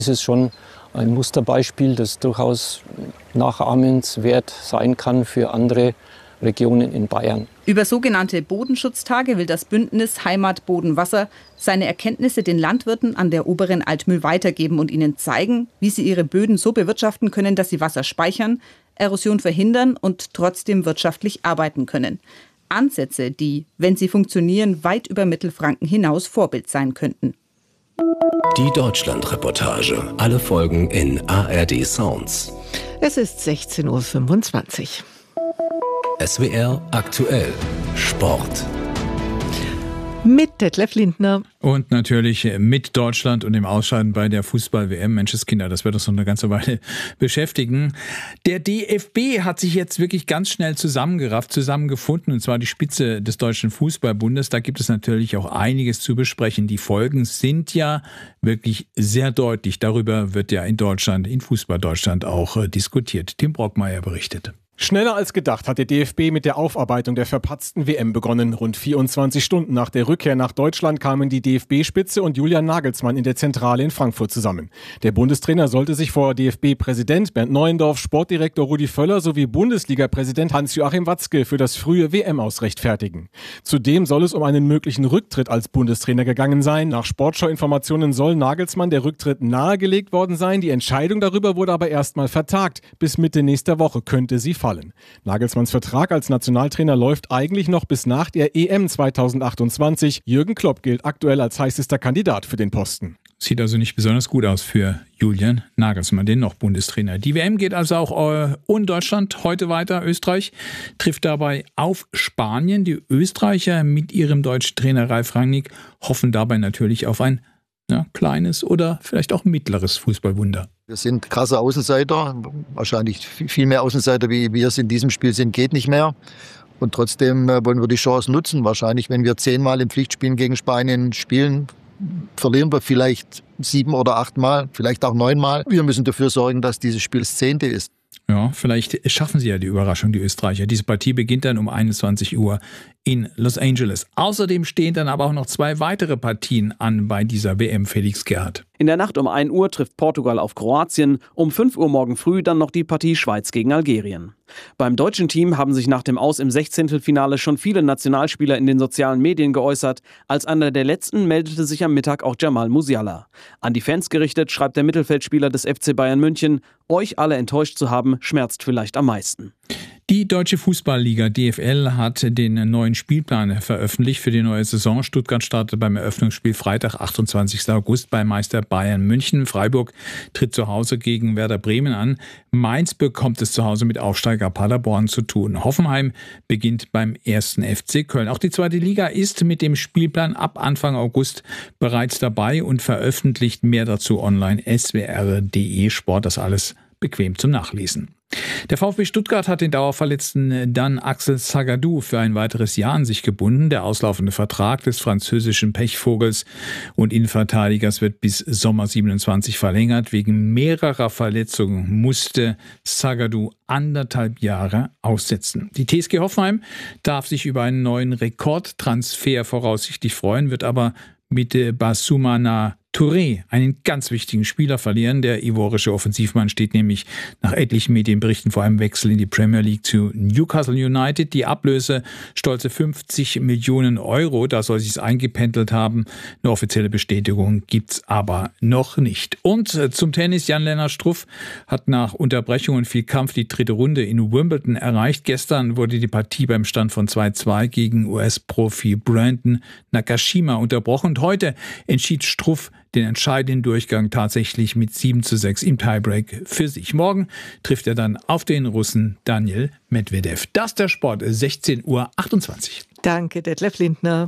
Es ist schon ein Musterbeispiel, das durchaus nachahmenswert sein kann für andere Regionen in Bayern. Über sogenannte Bodenschutztage will das Bündnis Heimat Boden Wasser seine Erkenntnisse den Landwirten an der oberen Altmühl weitergeben und ihnen zeigen, wie sie ihre Böden so bewirtschaften können, dass sie Wasser speichern, Erosion verhindern und trotzdem wirtschaftlich arbeiten können. Ansätze, die, wenn sie funktionieren, weit über Mittelfranken hinaus Vorbild sein könnten. Die Deutschland-Reportage. Alle Folgen in ARD Sounds. Es ist 16:25 Uhr. SWR aktuell. Sport. Mit Detlef Lindner. Und natürlich mit Deutschland und dem Ausscheiden bei der Fußball-WM. Menscheskinder, das wird uns noch eine ganze Weile beschäftigen. Der DFB hat sich jetzt wirklich ganz schnell zusammengefunden, und zwar die Spitze des Deutschen Fußballbundes. Da gibt es natürlich auch einiges zu besprechen. Die Folgen sind ja wirklich sehr deutlich. Darüber wird ja in Deutschland, in Fußball-Deutschland auch diskutiert. Tim Brockmeier berichtet. Schneller als gedacht hat der DFB mit der Aufarbeitung der verpatzten WM begonnen. Rund 24 Stunden nach der Rückkehr nach Deutschland kamen die DFB-Spitze und Julian Nagelsmann in der Zentrale in Frankfurt zusammen. Der Bundestrainer sollte sich vor DFB-Präsident Bernd Neuendorf, Sportdirektor Rudi Völler sowie Bundesliga-Präsident Hans-Joachim Watzke für das frühe WM-Aus rechtfertigen. Zudem soll es um einen möglichen Rücktritt als Bundestrainer gegangen sein. Nach Sportschau-Informationen soll Nagelsmann der Rücktritt nahegelegt worden sein. Die Entscheidung darüber wurde aber erstmal vertagt. Bis Mitte nächster Woche könnte sie fallen. Nagelsmanns Vertrag als Nationaltrainer läuft eigentlich noch bis nach der EM 2028. Jürgen Klopp gilt aktuell als heißester Kandidat für den Posten. Sieht also nicht besonders gut aus für Julian Nagelsmann, den noch Bundestrainer. Die WM geht also auch ohne Deutschland heute weiter. Österreich trifft dabei auf Spanien. Die Österreicher mit ihrem deutschen Trainer Ralf Rangnick hoffen dabei natürlich auf ein kleines oder vielleicht auch mittleres Fußballwunder. Wir sind krasse Außenseiter, wahrscheinlich viel mehr Außenseiter, wie wir es in diesem Spiel sind, geht nicht mehr. Und trotzdem wollen wir die Chance nutzen. Wahrscheinlich, wenn wir 10-mal im Pflichtspiel gegen Spanien spielen, verlieren wir vielleicht 7 oder 8-mal, vielleicht auch 9-mal. Wir müssen dafür sorgen, dass dieses Spiel das 10. ist. Ja, vielleicht schaffen sie ja die Überraschung, die Österreicher. Diese Partie beginnt dann um 21 Uhr in Los Angeles. Außerdem stehen dann aber auch noch 2 weitere Partien an bei dieser WM, Felix Gerhardt. In der Nacht um 1 Uhr trifft Portugal auf Kroatien, um 5 Uhr morgen früh dann noch die Partie Schweiz gegen Algerien. Beim deutschen Team haben sich nach dem Aus im 16. schon viele Nationalspieler in den sozialen Medien geäußert. Als einer der letzten meldete sich am Mittag auch Jamal Musiala. An die Fans gerichtet schreibt der Mittelfeldspieler des FC Bayern München: Euch alle enttäuscht zu haben, schmerzt vielleicht am meisten. Die Deutsche Fußballliga DFL hat den neuen Spielplan veröffentlicht für die neue Saison. Stuttgart startet beim Eröffnungsspiel Freitag, 28. August bei Meister Bayern München. Freiburg tritt zu Hause gegen Werder Bremen an. Mainz bekommt es zu Hause mit Aufsteiger Paderborn zu tun. Hoffenheim beginnt beim 1. FC Köln. Auch die zweite Liga ist mit dem Spielplan ab Anfang August bereits dabei und veröffentlicht mehr dazu online swr.de Sport. Das alles bequem zum Nachlesen. Der VfB Stuttgart hat den Dauerverletzten Dan Axel Zagadou für ein weiteres Jahr an sich gebunden. Der auslaufende Vertrag des französischen Pechvogels und Innenverteidigers wird bis Sommer 27 verlängert. Wegen mehrerer Verletzungen musste Zagadou 1,5 Jahre aussetzen. Die TSG Hoffenheim darf sich über einen neuen Rekordtransfer voraussichtlich freuen, wird aber mit Bassoumana Touré einen ganz wichtigen Spieler verlieren. Der ivorische Offensivmann steht nämlich nach etlichen Medienberichten vor einem Wechsel in die Premier League zu Newcastle United. Die Ablöse stolze 50 Millionen Euro, da soll sich's eingependelt haben. Eine offizielle Bestätigung gibt's aber noch nicht. Und zum Tennis: Jan-Lennart Struff hat nach Unterbrechung und viel Kampf die 3. Runde in Wimbledon erreicht. Gestern wurde die Partie beim Stand von 2:2 gegen US-Profi Brandon Nakashima unterbrochen. Und heute entschied Struff den entscheidenden Durchgang tatsächlich mit 7:6 im Tiebreak für sich. Morgen trifft er dann auf den Russen Daniil Medvedev. Das ist der Sport, 16:28 Uhr. Danke, Detlef Lindner.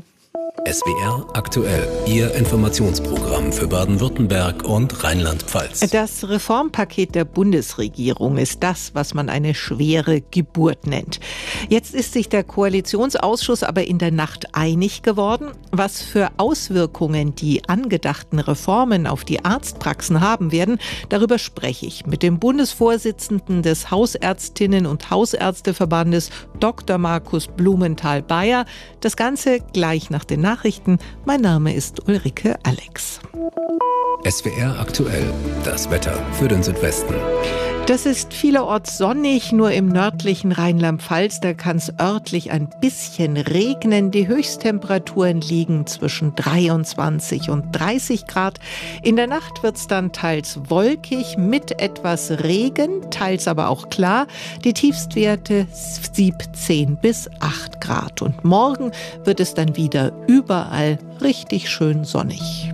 SWR aktuell, Ihr Informationsprogramm für Baden-Württemberg und Rheinland-Pfalz. Das Reformpaket der Bundesregierung ist das, was man eine schwere Geburt nennt. Jetzt ist sich der Koalitionsausschuss aber in der Nacht einig geworden, was für Auswirkungen die angedachten Reformen auf die Arztpraxen haben werden. Darüber spreche ich mit dem Bundesvorsitzenden des Hausärztinnen- und Hausärzteverbandes, Dr. Markus Blumenthal-Bayer. Das Ganze gleich nach den Nachrichten. Mein Name ist Ulrike Alex. SWR aktuell, das Wetter für den Südwesten. Das ist vielerorts sonnig, nur im nördlichen Rheinland-Pfalz, da kann es örtlich ein bisschen regnen. Die Höchsttemperaturen liegen zwischen 23 und 30 Grad. In der Nacht wird es dann teils wolkig mit etwas Regen, teils aber auch klar. Die Tiefstwerte 17 bis 8 Grad. Und morgen wird es dann wieder überall richtig schön sonnig.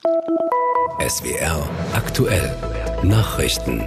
SWR aktuell, Nachrichten.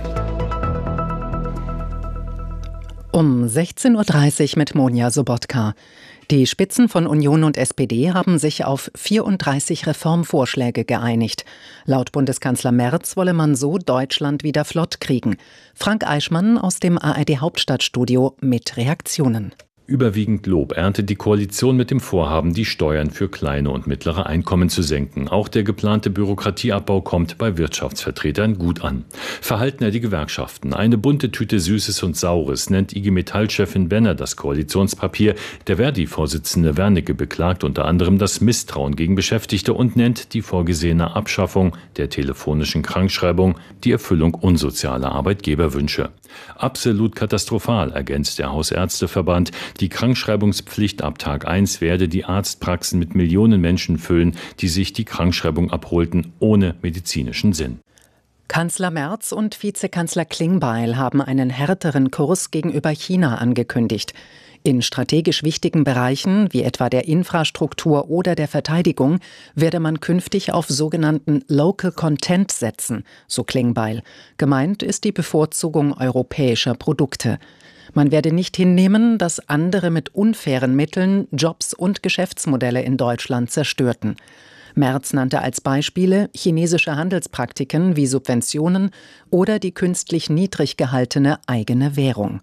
Um 16.30 Uhr mit Monja Sobotka. Die Spitzen von Union und SPD haben sich auf 34 Reformvorschläge geeinigt. Laut Bundeskanzler Merz wolle man so Deutschland wieder flott kriegen. Frank Eichmann aus dem ARD-Hauptstadtstudio mit Reaktionen. Überwiegend Lob erntet die Koalition mit dem Vorhaben, die Steuern für kleine und mittlere Einkommen zu senken. Auch der geplante Bürokratieabbau kommt bei Wirtschaftsvertretern gut an. Verhalten die Gewerkschaften. Eine bunte Tüte Süßes und Saures nennt IG Metall-Chefin Benner das Koalitionspapier. Der Verdi-Vorsitzende Wernicke beklagt unter anderem das Misstrauen gegen Beschäftigte und nennt die vorgesehene Abschaffung der telefonischen Krankschreibung die Erfüllung unsozialer Arbeitgeberwünsche. Absolut katastrophal, ergänzt der Hausärzteverband. Die Krankschreibungspflicht ab Tag 1 werde die Arztpraxen mit Millionen Menschen füllen, die sich die Krankschreibung abholten, ohne medizinischen Sinn. Kanzler Merz und Vizekanzler Klingbeil haben einen härteren Kurs gegenüber China angekündigt. In strategisch wichtigen Bereichen, wie etwa der Infrastruktur oder der Verteidigung, werde man künftig auf sogenannten Local Content setzen, so Klingbeil. Gemeint ist die Bevorzugung europäischer Produkte. Man werde nicht hinnehmen, dass andere mit unfairen Mitteln Jobs und Geschäftsmodelle in Deutschland zerstörten. Merz nannte als Beispiele chinesische Handelspraktiken wie Subventionen oder die künstlich niedrig gehaltene eigene Währung.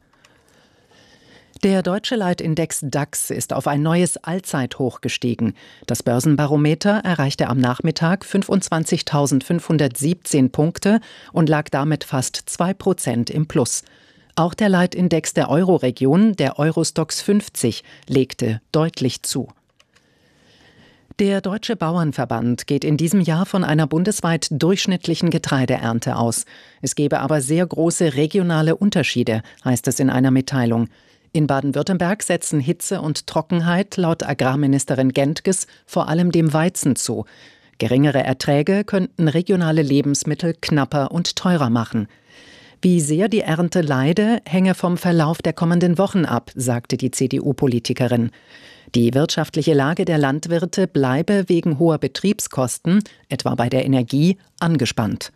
Der deutsche Leitindex DAX ist auf ein neues Allzeithoch gestiegen. Das Börsenbarometer erreichte am Nachmittag 25.517 Punkte und lag damit fast 2% im Plus. Auch der Leitindex der Euro-Region, der Eurostoxx 50, legte deutlich zu. Der Deutsche Bauernverband geht in diesem Jahr von einer bundesweit durchschnittlichen Getreideernte aus. Es gebe aber sehr große regionale Unterschiede, heißt es in einer Mitteilung. In Baden-Württemberg setzen Hitze und Trockenheit laut Agrarministerin Gentges vor allem dem Weizen zu. Geringere Erträge könnten regionale Lebensmittel knapper und teurer machen. Wie sehr die Ernte leide, hänge vom Verlauf der kommenden Wochen ab, sagte die CDU-Politikerin. Die wirtschaftliche Lage der Landwirte bleibe wegen hoher Betriebskosten, etwa bei der Energie, angespannt.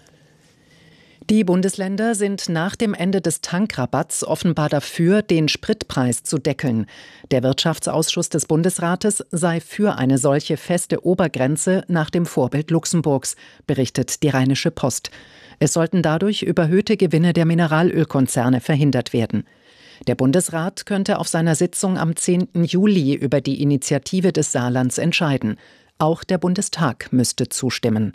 Die Bundesländer sind nach dem Ende des Tankrabatts offenbar dafür, den Spritpreis zu deckeln. Der Wirtschaftsausschuss des Bundesrates sei für eine solche feste Obergrenze nach dem Vorbild Luxemburgs, berichtet die Rheinische Post. Es sollten dadurch überhöhte Gewinne der Mineralölkonzerne verhindert werden. Der Bundesrat könnte auf seiner Sitzung am 10. Juli über die Initiative des Saarlands entscheiden. Auch der Bundestag müsste zustimmen.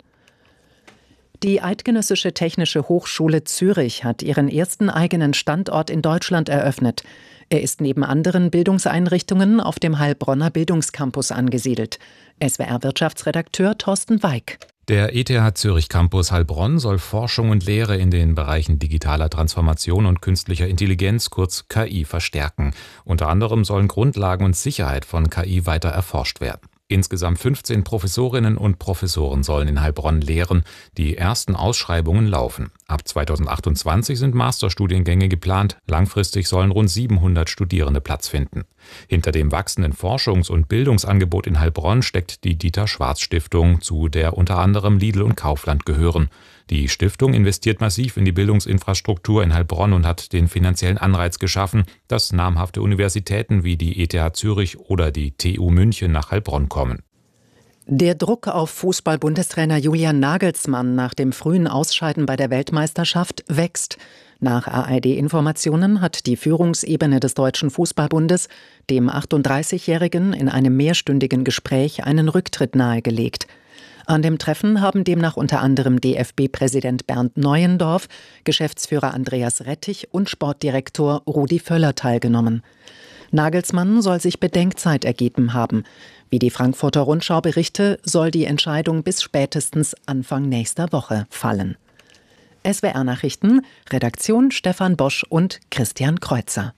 Die Eidgenössische Technische Hochschule Zürich hat ihren ersten eigenen Standort in Deutschland eröffnet. Er ist neben anderen Bildungseinrichtungen auf dem Heilbronner Bildungscampus angesiedelt. SWR-Wirtschaftsredakteur Thorsten Weig. Der ETH Zürich Campus Heilbronn soll Forschung und Lehre in den Bereichen digitaler Transformation und künstlicher Intelligenz, kurz KI, verstärken. Unter anderem sollen Grundlagen und Sicherheit von KI weiter erforscht werden. Insgesamt 15 Professorinnen und Professoren sollen in Heilbronn lehren. Die ersten Ausschreibungen laufen. Ab 2028 sind Masterstudiengänge geplant. Langfristig sollen rund 700 Studierende Platz finden. Hinter dem wachsenden Forschungs- und Bildungsangebot in Heilbronn steckt die Dieter-Schwarz-Stiftung, zu der unter anderem Lidl und Kaufland gehören. Die Stiftung investiert massiv in die Bildungsinfrastruktur in Heilbronn und hat den finanziellen Anreiz geschaffen, dass namhafte Universitäten wie die ETH Zürich oder die TU München nach Heilbronn kommen. Der Druck auf Fußball-Bundestrainer Julian Nagelsmann nach dem frühen Ausscheiden bei der Weltmeisterschaft wächst. Nach ARD-Informationen hat die Führungsebene des Deutschen Fußballbundes dem 38-Jährigen in einem mehrstündigen Gespräch einen Rücktritt nahegelegt. An dem Treffen haben demnach unter anderem DFB-Präsident Bernd Neuendorf, Geschäftsführer Andreas Rettich und Sportdirektor Rudi Völler teilgenommen. Nagelsmann soll sich Bedenkzeit ergeben haben. Wie die Frankfurter Rundschau berichte, soll die Entscheidung bis spätestens Anfang nächster Woche fallen. SWR Nachrichten, Redaktion Stefan Bosch und Christian Kreuzer.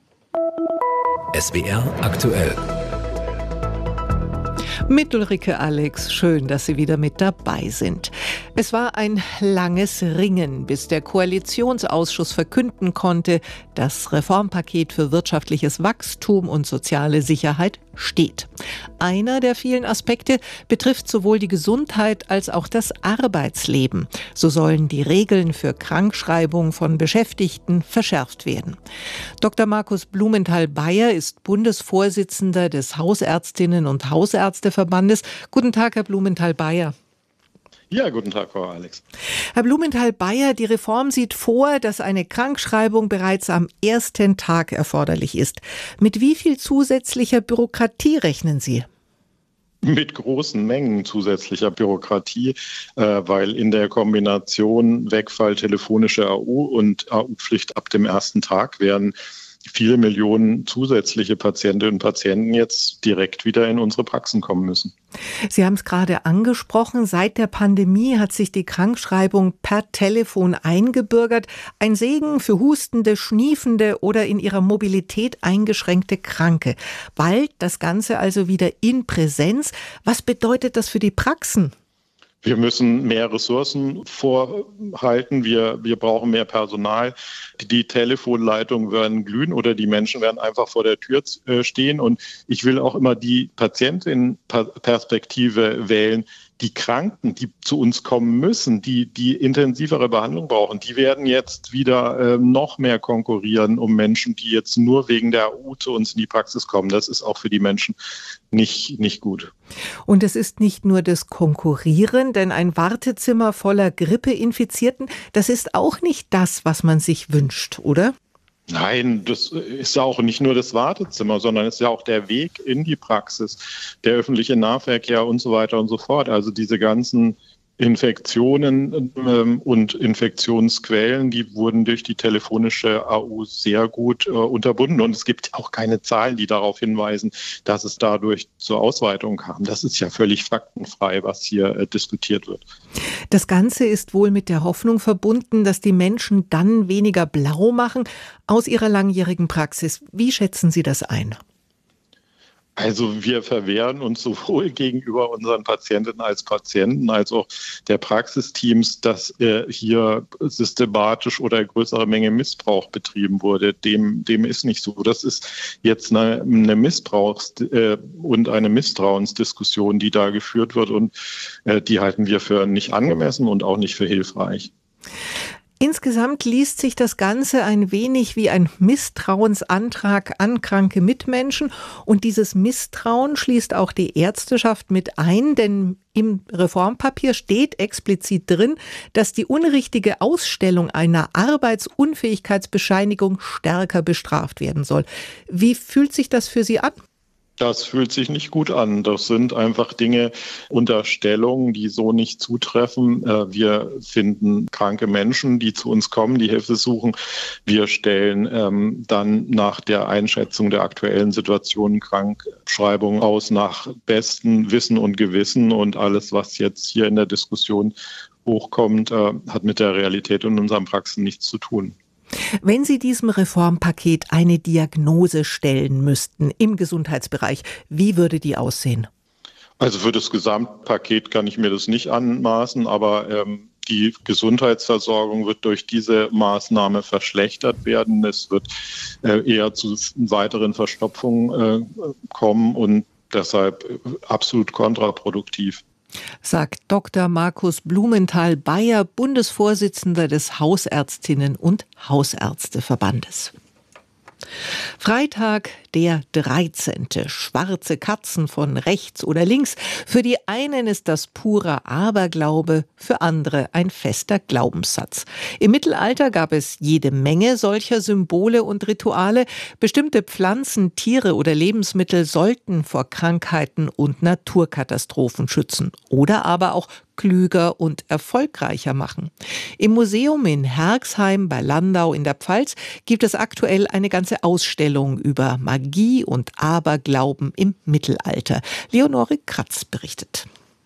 SWR aktuell. Mit Ulrike Alex, schön, dass Sie wieder mit dabei sind. Es war ein langes Ringen, bis der Koalitionsausschuss verkünden konnte, das Reformpaket für wirtschaftliches Wachstum und soziale Sicherheit steht. Einer der vielen Aspekte betrifft sowohl die Gesundheit als auch das Arbeitsleben. So sollen die Regeln für Krankschreibung von Beschäftigten verschärft werden. Dr. Markus Blumenthal-Beyer ist Bundesvorsitzender des Hausärztinnen- und Hausärzteverbandes. Guten Tag, Herr Blumenthal-Beyer. Ja, guten Tag, Frau Alex. Herr Blumenthal-Beyer, die Reform sieht vor, dass eine Krankschreibung bereits am ersten Tag erforderlich ist. Mit wie viel zusätzlicher Bürokratie rechnen Sie? Mit großen Mengen zusätzlicher Bürokratie, weil in der Kombination Wegfall telefonische AU und AU-Pflicht ab dem ersten Tag werden viele Millionen zusätzliche Patientinnen und Patienten jetzt direkt wieder in unsere Praxen kommen müssen. Sie haben es gerade angesprochen, seit der Pandemie hat sich die Krankschreibung per Telefon eingebürgert. Ein Segen für hustende, schniefende oder in ihrer Mobilität eingeschränkte Kranke. Bald das Ganze also wieder in Präsenz. Was bedeutet das für die Praxen? Wir müssen mehr Ressourcen vorhalten. Wir brauchen mehr Personal. Die Telefonleitungen werden glühen oder die Menschen werden einfach vor der Tür stehen. Und ich will auch immer die Patientenperspektive wählen. Die Kranken, die zu uns kommen müssen, die intensivere Behandlung brauchen, die werden jetzt wieder noch mehr konkurrieren um Menschen, die jetzt nur wegen der AU zu uns in die Praxis kommen. Das ist auch für die Menschen nicht gut. Und es ist nicht nur das Konkurrieren, denn ein Wartezimmer voller Grippeinfizierten, das ist auch nicht das, was man sich wünscht, oder? Nein, das ist ja auch nicht nur das Wartezimmer, sondern es ist ja auch der Weg in die Praxis, der öffentliche Nahverkehr und so weiter und so fort. Also diese ganzen Infektionen und Infektionsquellen, die wurden durch die telefonische AU sehr gut unterbunden. Und es gibt auch keine Zahlen, die darauf hinweisen, dass es dadurch zur Ausweitung kam. Das ist ja völlig faktenfrei, was hier diskutiert wird. Das Ganze ist wohl mit der Hoffnung verbunden, dass die Menschen dann weniger blau machen aus ihrer langjährigen Praxis. Wie schätzen Sie das ein? Also wir verwehren uns sowohl gegenüber unseren Patientinnen als Patienten als auch der Praxisteams, dass hier systematisch oder größere Menge Missbrauch betrieben wurde. Dem ist nicht so. Das ist jetzt eine und eine Misstrauensdiskussion, die da geführt wird, und die halten wir für nicht angemessen und auch nicht für hilfreich. Insgesamt liest sich das Ganze ein wenig wie ein Misstrauensantrag an kranke Mitmenschen. Und dieses Misstrauen schließt auch die Ärzteschaft mit ein, denn im Reformpapier steht explizit drin, dass die unrichtige Ausstellung einer Arbeitsunfähigkeitsbescheinigung stärker bestraft werden soll. Wie fühlt sich das für Sie an? Das fühlt sich nicht gut an. Das sind einfach Dinge, Unterstellungen, die so nicht zutreffen. Wir finden kranke Menschen, die zu uns kommen, die Hilfe suchen. Wir stellen dann nach der Einschätzung der aktuellen Situation Krankschreibungen aus nach bestem Wissen und Gewissen. Und alles, was jetzt hier in der Diskussion hochkommt, hat mit der Realität in unseren Praxen nichts zu tun. Wenn Sie diesem Reformpaket eine Diagnose stellen müssten im Gesundheitsbereich, wie würde die aussehen? Also für das Gesamtpaket kann ich mir das nicht anmaßen, aber die Gesundheitsversorgung wird durch diese Maßnahme verschlechtert werden. Es wird eher zu weiteren Verstopfungen kommen und deshalb absolut kontraproduktiv. Sagt Dr. Markus Blumenthal-Beyer, Bundesvorsitzender des Hausärztinnen- und Hausärzteverbandes. Freitag, der 13. Schwarze Katzen von rechts oder links. Für die einen ist das purer Aberglaube, für andere ein fester Glaubenssatz. Im Mittelalter gab es jede Menge solcher Symbole und Rituale. Bestimmte Pflanzen, Tiere oder Lebensmittel sollten vor Krankheiten und Naturkatastrophen schützen. Oder aber auch klüger und erfolgreicher machen. Im Museum in Herxheim bei Landau in der Pfalz gibt es aktuell eine ganze Ausstellung über Magie und Aberglauben im Mittelalter. Leonore Kratz berichtet.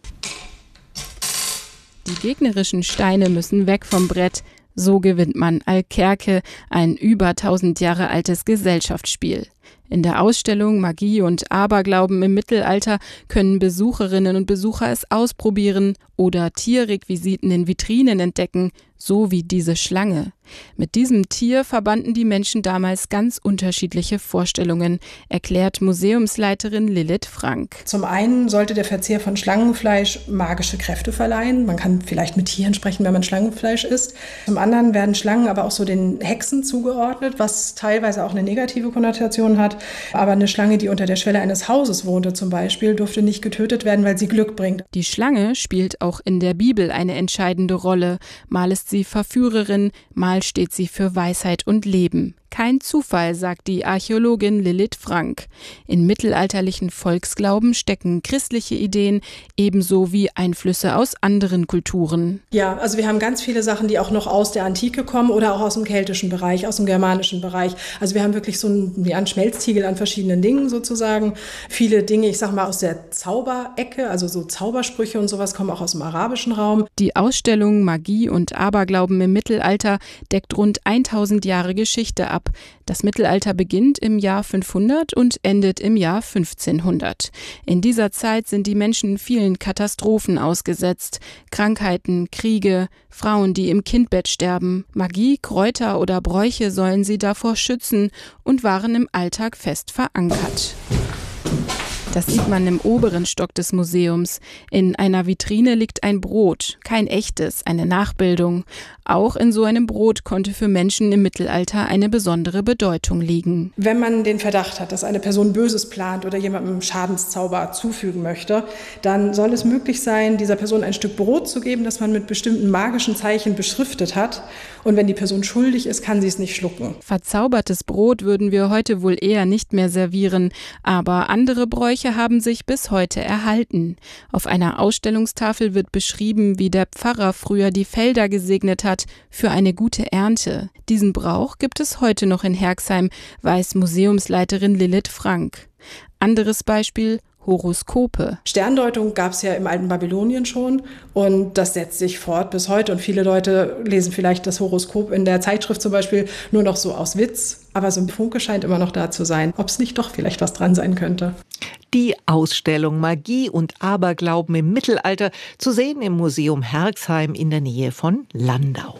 Die gegnerischen Steine müssen weg vom Brett. So gewinnt man Alkerke, ein über 1000 Jahre altes Gesellschaftsspiel. In der Ausstellung Magie und Aberglauben im Mittelalter können Besucherinnen und Besucher es ausprobieren oder Tierrequisiten in Vitrinen entdecken, so wie diese Schlange. Mit diesem Tier verbanden die Menschen damals ganz unterschiedliche Vorstellungen, erklärt Museumsleiterin Lilith Frank. Zum einen sollte der Verzehr von Schlangenfleisch magische Kräfte verleihen. Man kann vielleicht mit Tieren sprechen, wenn man Schlangenfleisch isst. Zum anderen werden Schlangen aber auch so den Hexen zugeordnet, was teilweise auch eine negative Konnotation hat. Aber eine Schlange, die unter der Schwelle eines Hauses wohnte zum Beispiel, durfte nicht getötet werden, weil sie Glück bringt. Die Schlange spielt auch in der Bibel eine entscheidende Rolle. Mal ist sie Verführerin, mal steht sie für Weisheit und Leben. Kein Zufall, sagt die Archäologin Lilith Frank. In mittelalterlichen Volksglauben stecken christliche Ideen ebenso wie Einflüsse aus anderen Kulturen. Ja, also wir haben ganz viele Sachen, die auch noch aus der Antike kommen oder auch aus dem keltischen Bereich, aus dem germanischen Bereich. Also wir haben wirklich so einen Schmelztiegel an verschiedenen Dingen sozusagen. Viele Dinge, ich sag mal, aus der Zauberecke, also so Zaubersprüche und sowas kommen auch aus dem arabischen Raum. Die Ausstellung Magie und Aberglauben im Mittelalter deckt rund 1000 Jahre Geschichte ab. Das Mittelalter beginnt im Jahr 500 und endet im Jahr 1500. In dieser Zeit sind die Menschen vielen Katastrophen ausgesetzt. Krankheiten, Kriege, Frauen, die im Kindbett sterben. Magie, Kräuter oder Bräuche sollen sie davor schützen und waren im Alltag fest verankert. Das sieht man im oberen Stock des Museums. In einer Vitrine liegt ein Brot, kein echtes, eine Nachbildung. Auch in so einem Brot konnte für Menschen im Mittelalter eine besondere Bedeutung liegen. Wenn man den Verdacht hat, dass eine Person Böses plant oder jemandem Schadenszauber zufügen möchte, dann soll es möglich sein, dieser Person ein Stück Brot zu geben, das man mit bestimmten magischen Zeichen beschriftet hat. Und wenn die Person schuldig ist, kann sie es nicht schlucken. Verzaubertes Brot würden wir heute wohl eher nicht mehr servieren, aber andere Bräuche haben sich bis heute erhalten. Auf einer Ausstellungstafel wird beschrieben, wie der Pfarrer früher die Felder gesegnet hat für eine gute Ernte. Diesen Brauch gibt es heute noch in Herxheim, weiß Museumsleiterin Lilith Frank. Anderes Beispiel: Horoskope. Sterndeutung gab es ja im alten Babylonien schon und das setzt sich fort bis heute. Und viele Leute lesen vielleicht das Horoskop in der Zeitschrift zum Beispiel nur noch so aus Witz. Aber so ein Funke scheint immer noch da zu sein, ob es nicht doch vielleicht was dran sein könnte. Die Ausstellung Magie und Aberglauben im Mittelalter zu sehen im Museum Herxheim in der Nähe von Landau.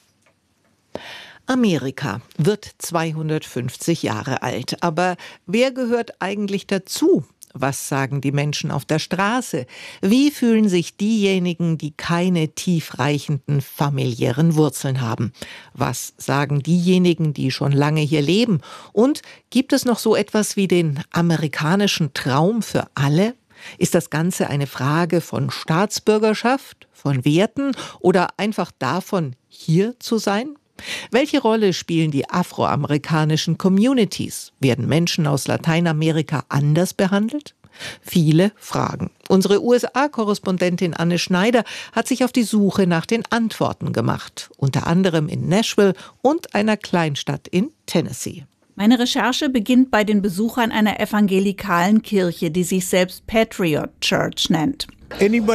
Amerika wird 250 Jahre alt. Aber wer gehört eigentlich dazu? Was sagen die Menschen auf der Straße? Wie fühlen sich diejenigen, die keine tiefreichenden familiären Wurzeln haben? Was sagen diejenigen, die schon lange hier leben? Und gibt es noch so etwas wie den amerikanischen Traum für alle? Ist das Ganze eine Frage von Staatsbürgerschaft, von Werten oder einfach davon, hier zu sein? Welche Rolle spielen die afroamerikanischen Communities? Werden Menschen aus Lateinamerika anders behandelt? Viele Fragen. Unsere USA-Korrespondentin Anne Schneider hat sich auf die Suche nach den Antworten gemacht. Unter anderem in Nashville und einer Kleinstadt in Tennessee. Meine Recherche beginnt bei den Besuchern einer evangelikalen Kirche, die sich selbst Patriot Church nennt. Jeder,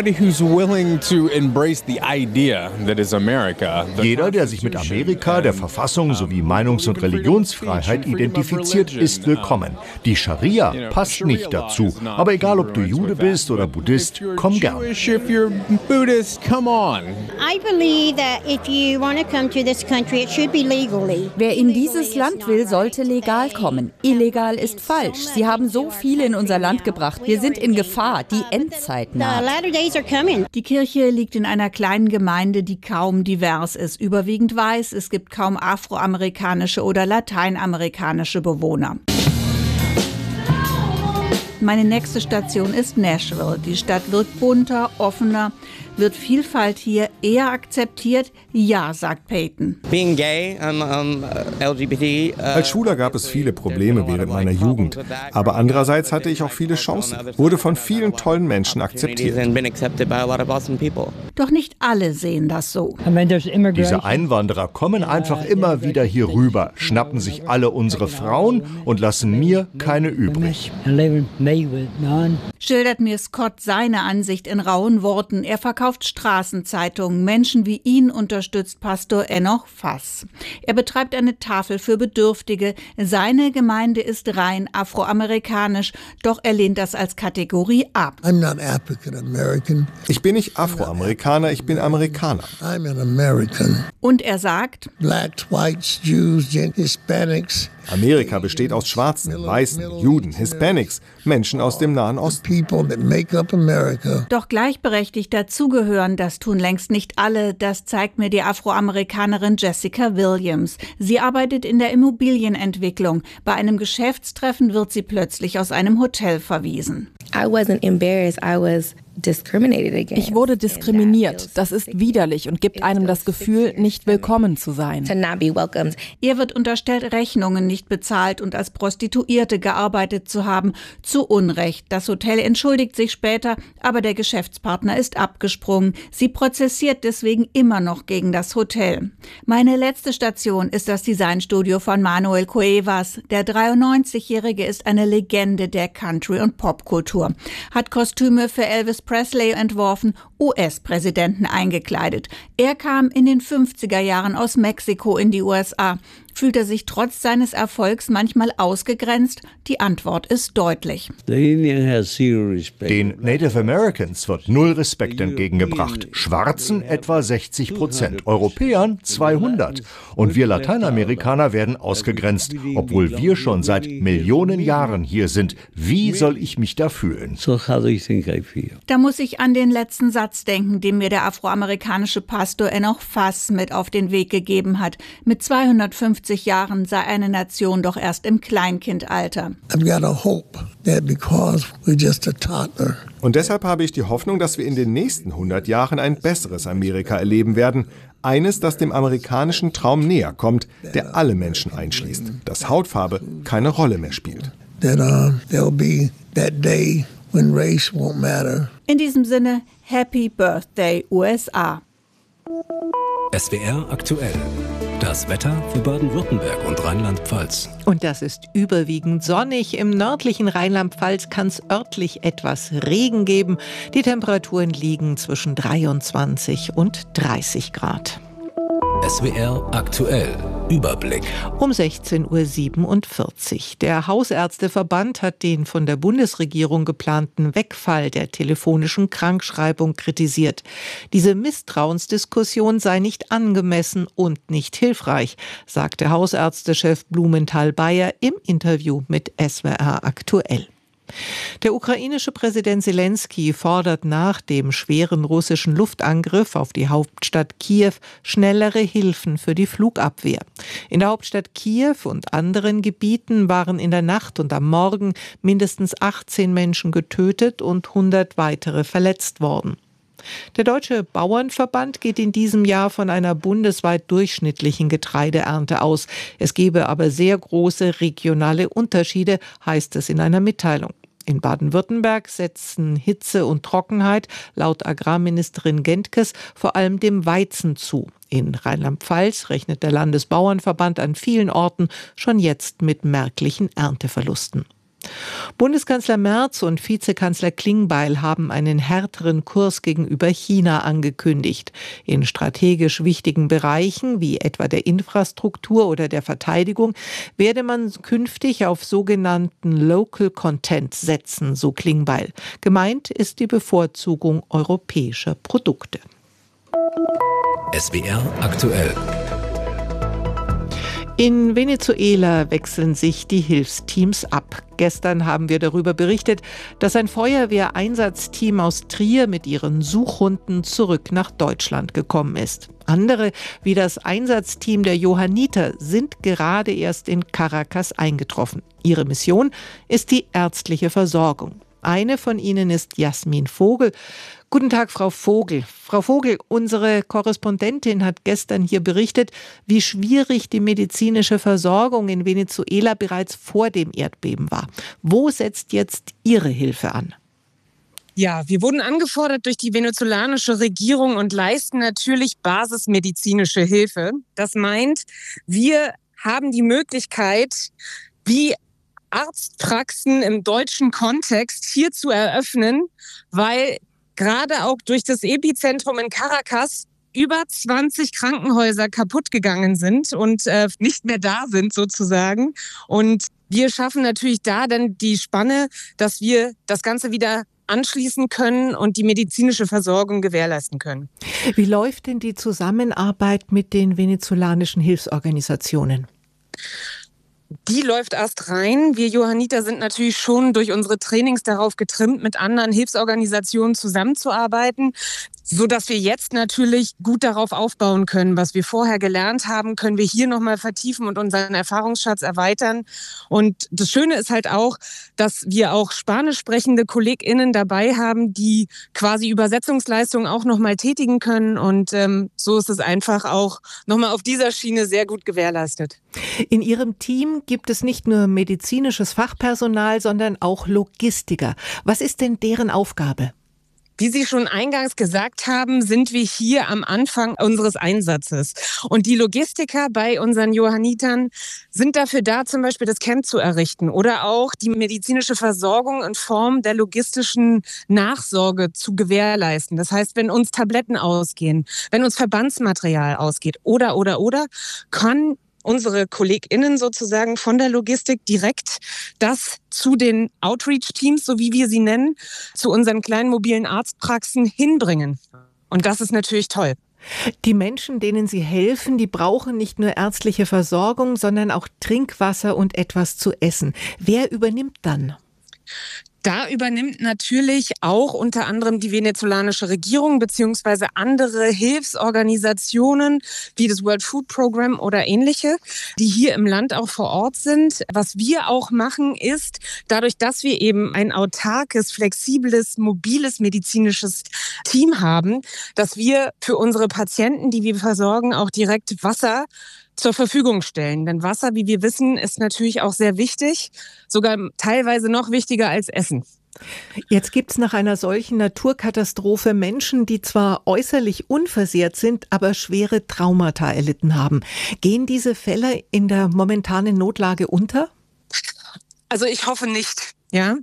der sich mit Amerika, der Verfassung sowie Meinungs- und Religionsfreiheit identifiziert, ist willkommen. Die Scharia passt nicht dazu, aber egal ob du Jude bist oder Buddhist, komm gern. Wer in dieses Land will, sollte legal kommen. Illegal ist falsch. Sie haben so viele in unser Land gebracht. Wir sind in Gefahr. Die Endzeit naht. Die Kirche liegt in einer kleinen Gemeinde, die kaum divers ist, überwiegend weiß. Es gibt kaum afroamerikanische oder lateinamerikanische Bewohner. Meine nächste Station ist Nashville. Die Stadt wirkt bunter, offener. Wird Vielfalt hier eher akzeptiert? Ja, sagt Peyton. Being gay, LGBT. Als Schwuler gab es viele Probleme während meiner Jugend. Aber andererseits hatte ich auch viele Chancen. Wurde von vielen tollen Menschen akzeptiert. Doch nicht alle sehen das so. Diese Einwanderer kommen einfach immer wieder hier rüber, schnappen sich alle unsere Frauen und lassen mir keine übrig. Schildert mir Scott seine Ansicht in rauen Worten. Er verkauft Straßenzeitungen. Menschen wie ihn unterstützt Pastor Enoch Fass. Er betreibt eine Tafel für Bedürftige. Seine Gemeinde ist rein afroamerikanisch, doch er lehnt das als Kategorie ab. Ich bin nicht Afroamerikaner, ich bin Amerikaner. Und er sagt, Blacks, Whites, Jews, Hispanics. Amerika besteht aus Schwarzen, Weißen, Juden, Hispanics, Menschen aus dem Nahen Osten. Doch gleichberechtigt dazugehören, das tun längst nicht alle. Das zeigt mir die Afroamerikanerin Jessica Williams. Sie arbeitet in der Immobilienentwicklung. Bei einem Geschäftstreffen wird sie plötzlich aus einem Hotel verwiesen. Ich wurde diskriminiert. Das ist widerlich und gibt einem das Gefühl, nicht willkommen zu sein. Ihr wird unterstellt, Rechnungen nicht bezahlt und als Prostituierte gearbeitet zu haben. Zu Unrecht. Das Hotel entschuldigt sich später, aber der Geschäftspartner ist abgesprungen. Sie prozessiert deswegen immer noch gegen das Hotel. Meine letzte Station ist das Designstudio von Manuel Cuevas. Der 93-Jährige ist eine Legende der Country- und Popkultur. Hat Kostüme für Elvis Presley entworfen, US-Präsidenten eingekleidet. Er kam in den 50er Jahren aus Mexiko in die USA. Fühlt er sich trotz seines Erfolgs manchmal ausgegrenzt? Die Antwort ist deutlich. Den Native Americans wird null Respekt entgegengebracht. Schwarzen etwa 60%, Europäern 200. Und wir Lateinamerikaner werden ausgegrenzt, obwohl wir schon seit Millionen Jahren hier sind. Wie soll ich mich da fühlen? Da muss ich an den letzten Satz denken, den mir der afroamerikanische Pastor Enoch Fass mit auf den Weg gegeben hat. Mit 250 Jahren sei eine Nation doch erst im Kleinkindalter. Und deshalb habe ich die Hoffnung, dass wir in den nächsten 100 Jahren ein besseres Amerika erleben werden. Eines, das dem amerikanischen Traum näher kommt, der alle Menschen einschließt. Dass Hautfarbe keine Rolle mehr spielt. In diesem Sinne, Happy Birthday USA. SWR aktuell. Das Wetter für Baden-Württemberg und Rheinland-Pfalz. Und das ist überwiegend sonnig. Im nördlichen Rheinland-Pfalz kann es örtlich etwas Regen geben. Die Temperaturen liegen zwischen 23 und 30 Grad. SWR aktuell. Überblick. Um 16.47 Uhr. Der Hausärzteverband hat den von der Bundesregierung geplanten Wegfall der telefonischen Krankschreibung kritisiert. Diese Misstrauensdiskussion sei nicht angemessen und nicht hilfreich, sagte Hausärztechef Blumenthal-Bayer im Interview mit SWR aktuell. Der ukrainische Präsident Selenskyj fordert nach dem schweren russischen Luftangriff auf die Hauptstadt Kiew schnellere Hilfen für die Flugabwehr. In der Hauptstadt Kiew und anderen Gebieten waren in der Nacht und am Morgen mindestens 18 Menschen getötet und 100 weitere verletzt worden. Der Deutsche Bauernverband geht in diesem Jahr von einer bundesweit durchschnittlichen Getreideernte aus. Es gebe aber sehr große regionale Unterschiede, heißt es in einer Mitteilung. In Baden-Württemberg setzen Hitze und Trockenheit laut Agrarministerin Gentges vor allem dem Weizen zu. In Rheinland-Pfalz rechnet der Landesbauernverband an vielen Orten schon jetzt mit merklichen Ernteverlusten. Bundeskanzler Merz und Vizekanzler Klingbeil haben einen härteren Kurs gegenüber China angekündigt. In strategisch wichtigen Bereichen wie etwa der Infrastruktur oder der Verteidigung werde man künftig auf sogenannten Local Content setzen, so Klingbeil. Gemeint ist die Bevorzugung europäischer Produkte. SWR aktuell. In Venezuela wechseln sich die Hilfsteams ab. Gestern haben wir darüber berichtet, dass ein Feuerwehreinsatzteam aus Trier mit ihren Suchhunden zurück nach Deutschland gekommen ist. Andere, wie das Einsatzteam der Johanniter, sind gerade erst in Caracas eingetroffen. Ihre Mission ist die ärztliche Versorgung. Eine von ihnen ist Jasmin Vogel. Guten Tag, Frau Vogel. Frau Vogel, unsere Korrespondentin hat gestern hier berichtet, wie schwierig die medizinische Versorgung in Venezuela bereits vor dem Erdbeben war. Wo setzt jetzt Ihre Hilfe an? Ja, wir wurden angefordert durch die venezolanische Regierung und leisten natürlich basismedizinische Hilfe. Das meint, wir haben die Möglichkeit, wie Arztpraxen im deutschen Kontext hier zu eröffnen, weil gerade auch durch das Epizentrum in Caracas über 20 Krankenhäuser kaputt gegangen sind und nicht mehr da sind sozusagen. Und wir schaffen natürlich da dann die Spanne, dass wir das Ganze wieder anschließen können und die medizinische Versorgung gewährleisten können. Wie läuft denn die Zusammenarbeit mit den venezolanischen Hilfsorganisationen? Die läuft erst rein. Wir Johanniter sind natürlich schon durch unsere Trainings darauf getrimmt, mit anderen Hilfsorganisationen zusammenzuarbeiten, sodass wir jetzt natürlich gut darauf aufbauen können. Was wir vorher gelernt haben, können wir hier nochmal vertiefen und unseren Erfahrungsschatz erweitern. Und das Schöne ist halt auch, dass wir auch spanisch sprechende KollegInnen dabei haben, die quasi Übersetzungsleistungen auch nochmal tätigen können. Und so ist es einfach auch nochmal auf dieser Schiene sehr gut gewährleistet. In Ihrem Team gibt es nicht nur medizinisches Fachpersonal, sondern auch Logistiker. Was ist denn deren Aufgabe? Wie Sie schon eingangs gesagt haben, sind wir hier am Anfang unseres Einsatzes. Und die Logistiker bei unseren Johannitern sind dafür da, zum Beispiel das Camp zu errichten oder auch die medizinische Versorgung in Form der logistischen Nachsorge zu gewährleisten. Das heißt, wenn uns Tabletten ausgehen, wenn uns Verbandsmaterial ausgeht oder, kann unsere KollegInnen sozusagen von der Logistik direkt das zu den Outreach-Teams, so wie wir sie nennen, zu unseren kleinen mobilen Arztpraxen hinbringen. Und das ist natürlich toll. Die Menschen, denen Sie helfen, die brauchen nicht nur ärztliche Versorgung, sondern auch Trinkwasser und etwas zu essen. Wer übernimmt dann? Da übernimmt natürlich auch unter anderem die venezolanische Regierung beziehungsweise andere Hilfsorganisationen wie das World Food Program oder ähnliche, die hier im Land auch vor Ort sind. Was wir auch machen ist, dadurch, dass wir eben ein autarkes, flexibles, mobiles medizinisches Team haben, dass wir für unsere Patienten, die wir versorgen, auch direkt Wasser zur Verfügung stellen. Denn Wasser, wie wir wissen, ist natürlich auch sehr wichtig, sogar teilweise noch wichtiger als Essen. Jetzt gibt es nach einer solchen Naturkatastrophe Menschen, die zwar äußerlich unversehrt sind, aber schwere Traumata erlitten haben. Gehen diese Fälle in der momentanen Notlage unter? Also ich hoffe nicht, ja.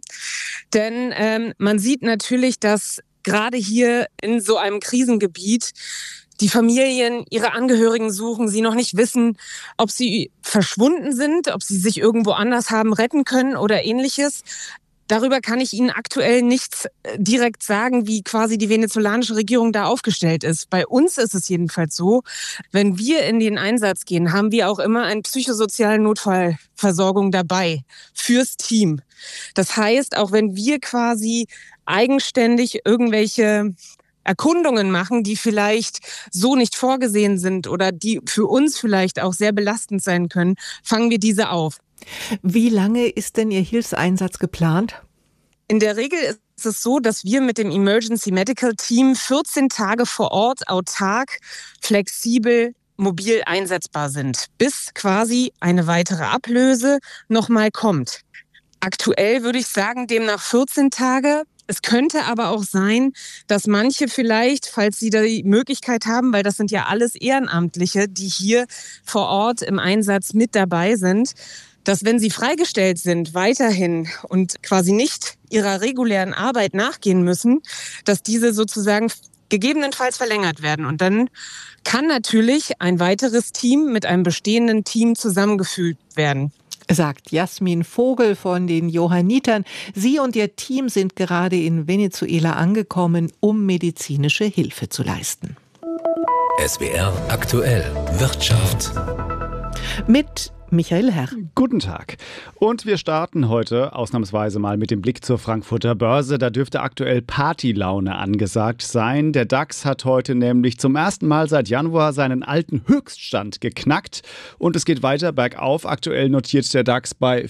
Denn man sieht natürlich, dass gerade hier in so einem Krisengebiet die Familien ihre Angehörigen suchen, sie noch nicht wissen, ob sie verschwunden sind, ob sie sich irgendwo anders haben retten können oder ähnliches. Darüber kann ich Ihnen aktuell nichts direkt sagen, wie quasi die venezolanische Regierung da aufgestellt ist. Bei uns ist es jedenfalls so, wenn wir in den Einsatz gehen, haben wir auch immer eine psychosoziale Notfallversorgung dabei fürs Team. Das heißt, auch wenn wir quasi eigenständig irgendwelche Erkundungen machen, die vielleicht so nicht vorgesehen sind oder die für uns vielleicht auch sehr belastend sein können, fangen wir diese auf. Wie lange ist denn Ihr Hilfseinsatz geplant? In der Regel ist es so, dass wir mit dem Emergency Medical Team 14 Tage vor Ort autark, flexibel, mobil einsetzbar sind, bis quasi eine weitere Ablöse nochmal kommt. Aktuell würde ich sagen, demnach 14 Tage. Es könnte aber auch sein, dass manche vielleicht, falls sie die Möglichkeit haben, weil das sind ja alles Ehrenamtliche, die hier vor Ort im Einsatz mit dabei sind, dass wenn sie freigestellt sind weiterhin und quasi nicht ihrer regulären Arbeit nachgehen müssen, dass diese sozusagen gegebenenfalls verlängert werden. Und dann kann natürlich ein weiteres Team mit einem bestehenden Team zusammengefügt werden. Sagt Jasmin Vogel von den Johannitern. Sie und ihr Team sind gerade in Venezuela angekommen, um medizinische Hilfe zu leisten. SWR aktuell Wirtschaft. mit Michael Herr. Guten Tag. Und wir starten heute ausnahmsweise mal mit dem Blick zur Frankfurter Börse. Da dürfte aktuell Partylaune angesagt sein. Der DAX hat heute nämlich zum ersten Mal seit Januar seinen alten Höchststand geknackt. Und es geht weiter bergauf. Aktuell notiert der DAX bei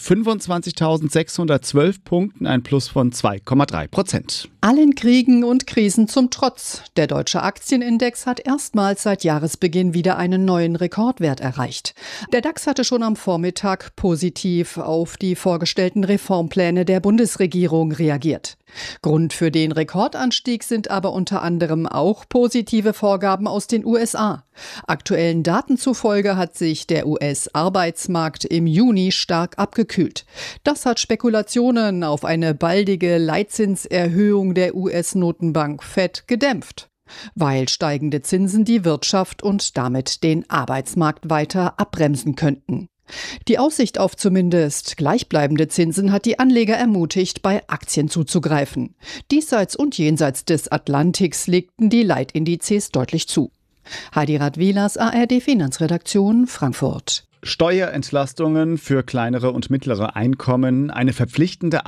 25.612 Punkten, ein Plus von 2,3%. Allen Kriegen und Krisen zum Trotz. Der deutsche Aktienindex hat erstmals seit Jahresbeginn wieder einen neuen Rekordwert erreicht. Der DAX hatte schon am Vormittag positiv auf die vorgestellten Reformpläne der Bundesregierung reagiert. Grund für den Rekordanstieg sind aber unter anderem auch positive Vorgaben aus den USA. Aktuellen Daten zufolge hat sich der US-Arbeitsmarkt im Juni stark abgekühlt. Das hat Spekulationen auf eine baldige Leitzinserhöhung der US-Notenbank Fed gedämpft, weil steigende Zinsen die Wirtschaft und damit den Arbeitsmarkt weiter abbremsen könnten. Die Aussicht auf zumindest gleichbleibende Zinsen hat die Anleger ermutigt, bei Aktien zuzugreifen. Diesseits und jenseits des Atlantiks legten die Leitindizes deutlich zu. Heidi Radwilas, ARD Finanzredaktion, Frankfurt. Steuerentlastungen für kleinere und mittlere Einkommen, eine verpflichtende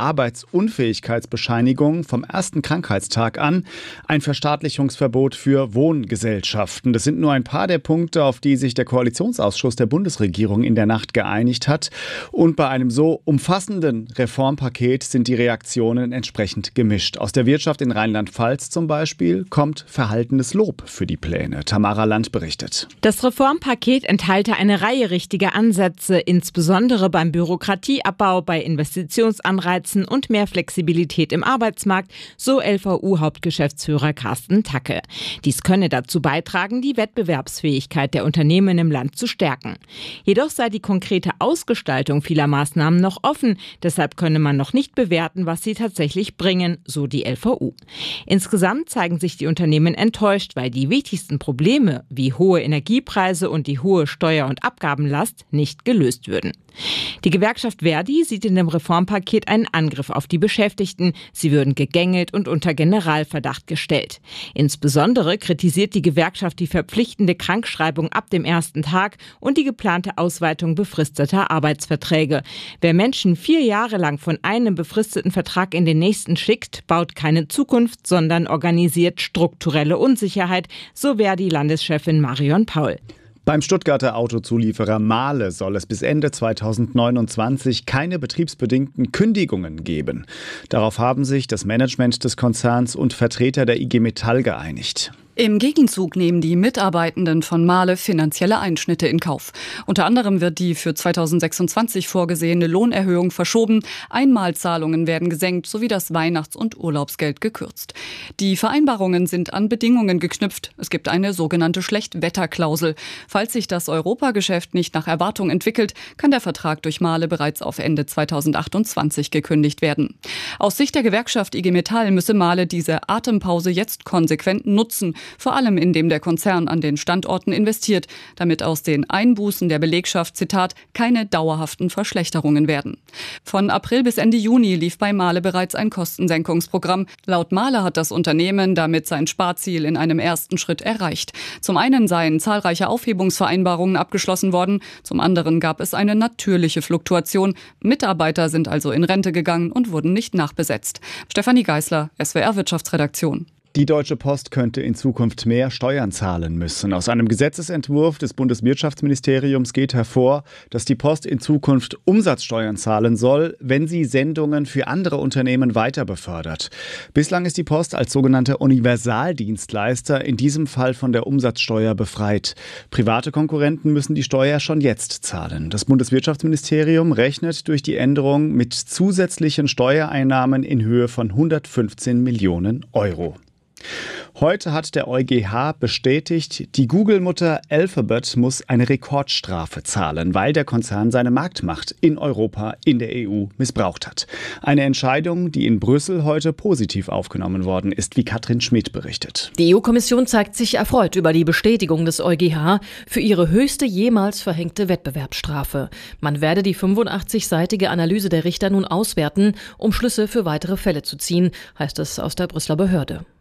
Arbeitsunfähigkeitsbescheinigung vom ersten Krankheitstag an, ein Verstaatlichungsverbot für Wohngesellschaften. Das sind nur ein paar der Punkte, auf die sich der Koalitionsausschuss der Bundesregierung in der Nacht geeinigt hat. Und bei einem so umfassenden Reformpaket sind die Reaktionen entsprechend gemischt. Aus der Wirtschaft in Rheinland-Pfalz zum Beispiel kommt verhaltenes Lob für die Pläne. Tamara Land berichtet. Das Reformpaket enthalte eine Reihe richtiger Ansätze, insbesondere beim Bürokratieabbau, bei Investitionsanreizen und mehr Flexibilität im Arbeitsmarkt, so LVU-Hauptgeschäftsführer Carsten Tacke. Dies könne dazu beitragen, die Wettbewerbsfähigkeit der Unternehmen im Land zu stärken. Jedoch sei die konkrete Ausgestaltung vieler Maßnahmen noch offen, deshalb könne man noch nicht bewerten, was sie tatsächlich bringen, so die LVU. Insgesamt zeigen sich die Unternehmen enttäuscht, weil die wichtigsten Probleme wie hohe Energiepreise und die hohe Steuer- und Abgabenlast nicht gelöst würden. Die Gewerkschaft Verdi sieht in dem Reformpaket einen Angriff auf die Beschäftigten. Sie würden gegängelt und unter Generalverdacht gestellt. Insbesondere kritisiert die Gewerkschaft die verpflichtende Krankschreibung ab dem ersten Tag und die geplante Ausweitung befristeter Arbeitsverträge. Wer Menschen 4 Jahre lang von einem befristeten Vertrag in den nächsten schickt, baut keine Zukunft, sondern organisiert strukturelle Unsicherheit, so Verdi-Landeschefin Marion Paul. Beim Stuttgarter Autozulieferer Mahle soll es bis Ende 2029 keine betriebsbedingten Kündigungen geben. Darauf haben sich das Management des Konzerns und Vertreter der IG Metall geeinigt. Im Gegenzug nehmen die Mitarbeitenden von Mahle finanzielle Einschnitte in Kauf. Unter anderem wird die für 2026 vorgesehene Lohnerhöhung verschoben, Einmalzahlungen werden gesenkt sowie das Weihnachts- und Urlaubsgeld gekürzt. Die Vereinbarungen sind an Bedingungen geknüpft. Es gibt eine sogenannte Schlechtwetterklausel. Falls sich das Europageschäft nicht nach Erwartung entwickelt, kann der Vertrag durch Mahle bereits auf Ende 2028 gekündigt werden. Aus Sicht der Gewerkschaft IG Metall müsse Mahle diese Atempause jetzt konsequent nutzen, vor allem indem der Konzern an den Standorten investiert, damit aus den Einbußen der Belegschaft, Zitat, keine dauerhaften Verschlechterungen werden. Von April bis Ende Juni lief bei Mahle bereits ein Kostensenkungsprogramm. Laut Mahle hat das Unternehmen damit sein Sparziel in einem ersten Schritt erreicht. Zum einen seien zahlreiche Aufhebungsvereinbarungen abgeschlossen worden, zum anderen gab es eine natürliche Fluktuation. Mitarbeiter sind also in Rente gegangen und wurden nicht nachbesetzt. Stefanie Geisler, SWR Wirtschaftsredaktion. Die Deutsche Post könnte in Zukunft mehr Steuern zahlen müssen. Aus einem Gesetzesentwurf des Bundeswirtschaftsministeriums geht hervor, dass die Post in Zukunft Umsatzsteuern zahlen soll, wenn sie Sendungen für andere Unternehmen weiter befördert. Bislang ist die Post als sogenannter Universaldienstleister in diesem Fall von der Umsatzsteuer befreit. Private Konkurrenten müssen die Steuer schon jetzt zahlen. Das Bundeswirtschaftsministerium rechnet durch die Änderung mit zusätzlichen Steuereinnahmen in Höhe von 115 Millionen Euro. Heute hat der EuGH bestätigt, die Google-Mutter Alphabet muss eine Rekordstrafe zahlen, weil der Konzern seine Marktmacht in Europa, in der EU missbraucht hat. Eine Entscheidung, die in Brüssel heute positiv aufgenommen worden ist, wie Katrin Schmidt berichtet. Die EU-Kommission zeigt sich erfreut über die Bestätigung des EuGH für ihre höchste jemals verhängte Wettbewerbsstrafe. Man werde die 85-seitige Analyse der Richter nun auswerten, um Schlüsse für weitere Fälle zu ziehen, heißt es aus der Brüsseler Behörde.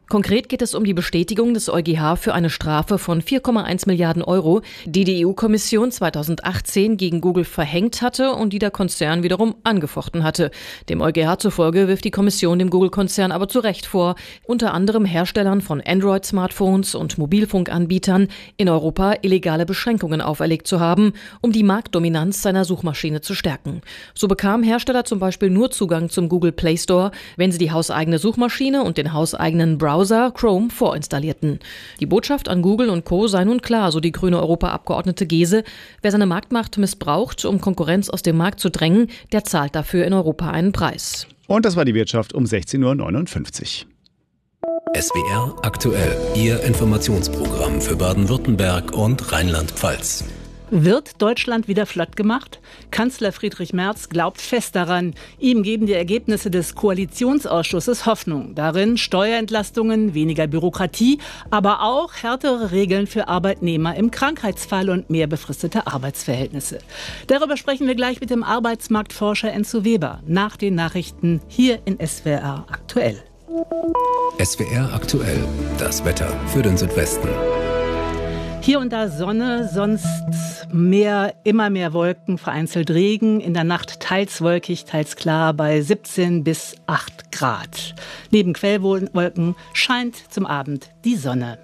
Konkret geht es um die Bestätigung des EuGH für eine Strafe von 4,1 Milliarden Euro, die die EU-Kommission 2018 gegen Google verhängt hatte und die der Konzern wiederum angefochten hatte. Dem EuGH zufolge wirft die Kommission dem Google-Konzern aber zu Recht vor, unter anderem Herstellern von Android-Smartphones und Mobilfunkanbietern in Europa illegale Beschränkungen auferlegt zu haben, um die Marktdominanz seiner Suchmaschine zu stärken. So bekamen Hersteller zum Beispiel nur Zugang zum Google Play Store, wenn sie die hauseigene Suchmaschine und den hauseigenen Browser Chrome vorinstallierten. Die Botschaft an Google und Co. sei nun klar, so die grüne Europaabgeordnete Gese. Wer seine Marktmacht missbraucht, um Konkurrenz aus dem Markt zu drängen, der zahlt dafür in Europa einen Preis. Und das war die Wirtschaft um 16:59 Uhr. SWR aktuell, Ihr Informationsprogramm für Baden-Württemberg und Rheinland-Pfalz. Wird Deutschland wieder flott gemacht? Kanzler Friedrich Merz glaubt fest daran. Ihm geben die Ergebnisse des Koalitionsausschusses Hoffnung. Darin Steuerentlastungen, weniger Bürokratie, aber auch härtere Regeln für Arbeitnehmer im Krankheitsfall und mehr befristete Arbeitsverhältnisse. Darüber sprechen wir gleich mit dem Arbeitsmarktforscher Enzo Weber nach den Nachrichten hier in SWR aktuell. SWR aktuell, das Wetter für den Südwesten. Hier und da Sonne, sonst immer mehr Wolken, vereinzelt Regen. In der Nacht teils wolkig, teils klar bei 17 bis 8 Grad. Neben Quellwolken scheint zum Abend die Sonne.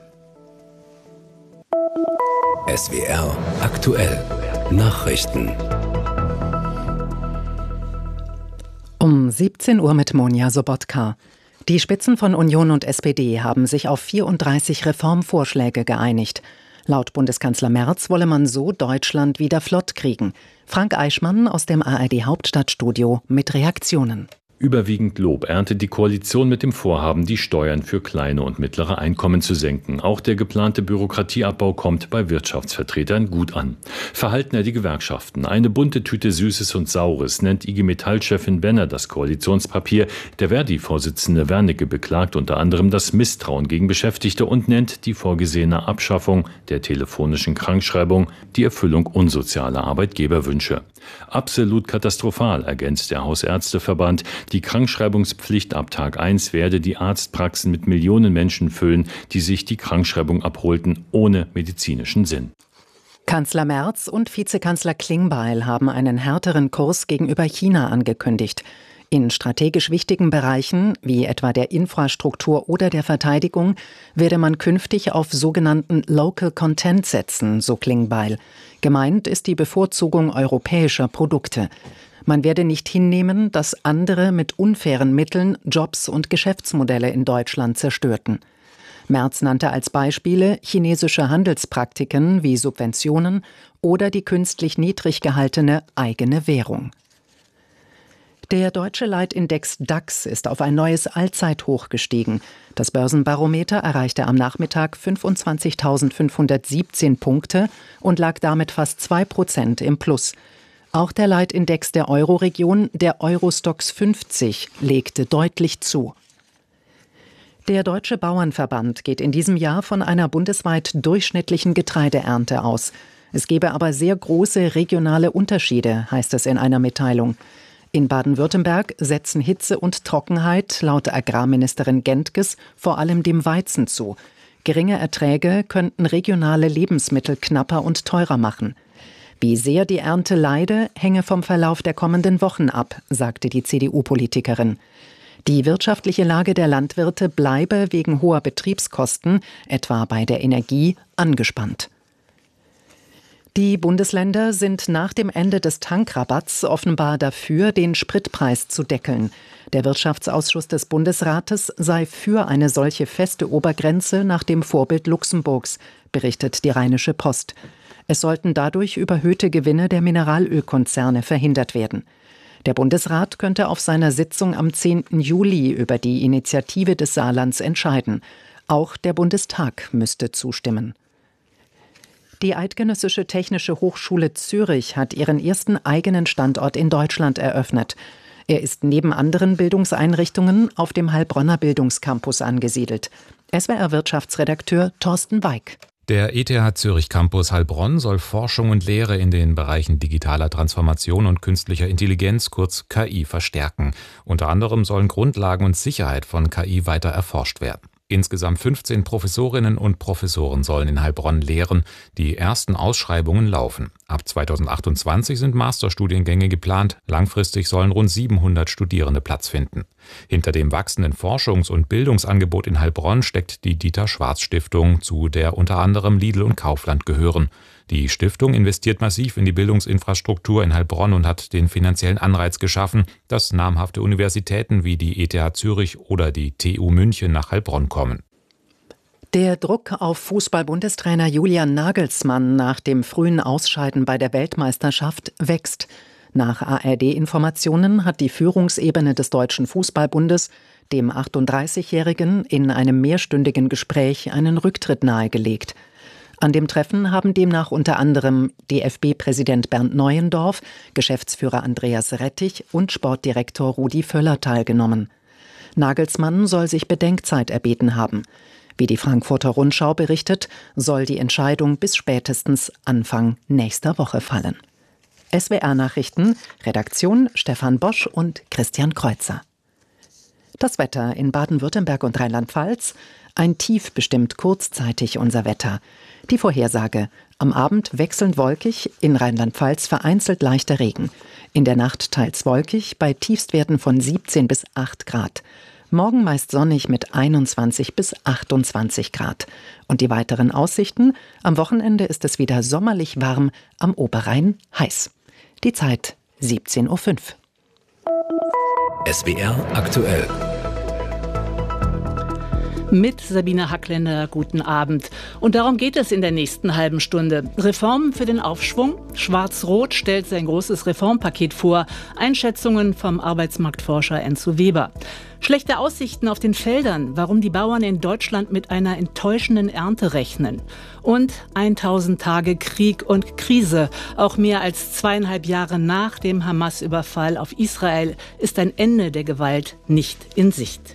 SWR aktuell, Nachrichten. Um 17 Uhr mit Monja Sobotka. Die Spitzen von Union und SPD haben sich auf 34 Reformvorschläge geeinigt. Laut Bundeskanzler Merz wolle man so Deutschland wieder flott kriegen. Frank Eichmann aus dem ARD-Hauptstadtstudio mit Reaktionen. Überwiegend Lob erntet die Koalition mit dem Vorhaben, die Steuern für kleine und mittlere Einkommen zu senken. Auch der geplante Bürokratieabbau kommt bei Wirtschaftsvertretern gut an. Verhalten die Gewerkschaften. Eine bunte Tüte Süßes und Saures nennt IG Metall-Chefin Benner das Koalitionspapier. Der Verdi-Vorsitzende Wernicke beklagt unter anderem das Misstrauen gegen Beschäftigte und nennt die vorgesehene Abschaffung der telefonischen Krankschreibung die Erfüllung unsozialer Arbeitgeberwünsche. Absolut katastrophal, ergänzt der Hausärzteverband. Die Krankschreibungspflicht ab Tag 1 werde die Arztpraxen mit Millionen Menschen füllen, die sich die Krankschreibung abholten, ohne medizinischen Sinn. Kanzler Merz und Vizekanzler Klingbeil haben einen härteren Kurs gegenüber China angekündigt. In strategisch wichtigen Bereichen, wie etwa der Infrastruktur oder der Verteidigung, werde man künftig auf sogenannten Local Content setzen, so Klingbeil. Gemeint ist die Bevorzugung europäischer Produkte. Man werde nicht hinnehmen, dass andere mit unfairen Mitteln Jobs und Geschäftsmodelle in Deutschland zerstörten. Merz nannte als Beispiele chinesische Handelspraktiken wie Subventionen oder die künstlich niedrig gehaltene eigene Währung. Der deutsche Leitindex DAX ist auf ein neues Allzeithoch gestiegen. Das Börsenbarometer erreichte am Nachmittag 25.517 Punkte und lag damit fast 2% im Plus. Auch der Leitindex der Euro-Region, der Eurostoxx 50, legte deutlich zu. Der Deutsche Bauernverband geht in diesem Jahr von einer bundesweit durchschnittlichen Getreideernte aus. Es gebe aber sehr große regionale Unterschiede, heißt es in einer Mitteilung. In Baden-Württemberg setzen Hitze und Trockenheit laut Agrarministerin Gentges vor allem dem Weizen zu. Geringe Erträge könnten regionale Lebensmittel knapper und teurer machen. Wie sehr die Ernte leide, hänge vom Verlauf der kommenden Wochen ab, sagte die CDU-Politikerin. Die wirtschaftliche Lage der Landwirte bleibe wegen hoher Betriebskosten, etwa bei der Energie, angespannt. Die Bundesländer sind nach dem Ende des Tankrabatts offenbar dafür, den Spritpreis zu deckeln. Der Wirtschaftsausschuss des Bundesrates sei für eine solche feste Obergrenze nach dem Vorbild Luxemburgs, berichtet die Rheinische Post. Es sollten dadurch überhöhte Gewinne der Mineralölkonzerne verhindert werden. Der Bundesrat könnte auf seiner Sitzung am 10. Juli über die Initiative des Saarlands entscheiden. Auch der Bundestag müsste zustimmen. Die Eidgenössische Technische Hochschule Zürich hat ihren ersten eigenen Standort in Deutschland eröffnet. Er ist neben anderen Bildungseinrichtungen auf dem Heilbronner Bildungscampus angesiedelt. SWR-Wirtschaftsredakteur Thorsten Weig. Der ETH Zürich Campus Heilbronn soll Forschung und Lehre in den Bereichen digitaler Transformation und künstlicher Intelligenz, kurz KI, verstärken. Unter anderem sollen Grundlagen und Sicherheit von KI weiter erforscht werden. Insgesamt 15 Professorinnen und Professoren sollen in Heilbronn lehren. Die ersten Ausschreibungen laufen. Ab 2028 sind Masterstudiengänge geplant. Langfristig sollen rund 700 Studierende Platz finden. Hinter dem wachsenden Forschungs- und Bildungsangebot in Heilbronn steckt die Dieter-Schwarz-Stiftung, zu der unter anderem Lidl und Kaufland gehören. Die Stiftung investiert massiv in die Bildungsinfrastruktur in Heilbronn und hat den finanziellen Anreiz geschaffen, dass namhafte Universitäten wie die ETH Zürich oder die TU München nach Heilbronn kommen. Der Druck auf Fußball-Bundestrainer Julian Nagelsmann nach dem frühen Ausscheiden bei der Weltmeisterschaft wächst. Nach ARD-Informationen hat die Führungsebene des Deutschen Fußballbundes dem 38-Jährigen in einem mehrstündigen Gespräch einen Rücktritt nahegelegt. An dem Treffen haben demnach unter anderem DFB-Präsident Bernd Neuendorf, Geschäftsführer Andreas Rettich und Sportdirektor Rudi Völler teilgenommen. Nagelsmann soll sich Bedenkzeit erbeten haben. Wie die Frankfurter Rundschau berichtet, soll die Entscheidung bis spätestens Anfang nächster Woche fallen. SWR-Nachrichten, Redaktion Stefan Bosch und Christian Kreuzer. Das Wetter in Baden-Württemberg und Rheinland-Pfalz. Ein Tief bestimmt kurzzeitig unser Wetter. Die Vorhersage: am Abend wechselnd wolkig, in Rheinland-Pfalz vereinzelt leichter Regen. In der Nacht teils wolkig, bei Tiefstwerten von 17 bis 8 Grad. Morgen meist sonnig mit 21 bis 28 Grad. Und die weiteren Aussichten: am Wochenende ist es wieder sommerlich warm, am Oberrhein heiß. Die Zeit 17:05 Uhr. SWR aktuell. Mit Sabine Hackländer, guten Abend. Und darum geht es in der nächsten halben Stunde. Reformen für den Aufschwung. Schwarz-Rot stellt sein großes Reformpaket vor. Einschätzungen vom Arbeitsmarktforscher Enzo Weber. Schlechte Aussichten auf den Feldern, warum die Bauern in Deutschland mit einer enttäuschenden Ernte rechnen. Und 1000 Tage Krieg und Krise. Auch mehr als 2,5 Jahre nach dem Hamas-Überfall auf Israel ist ein Ende der Gewalt nicht in Sicht.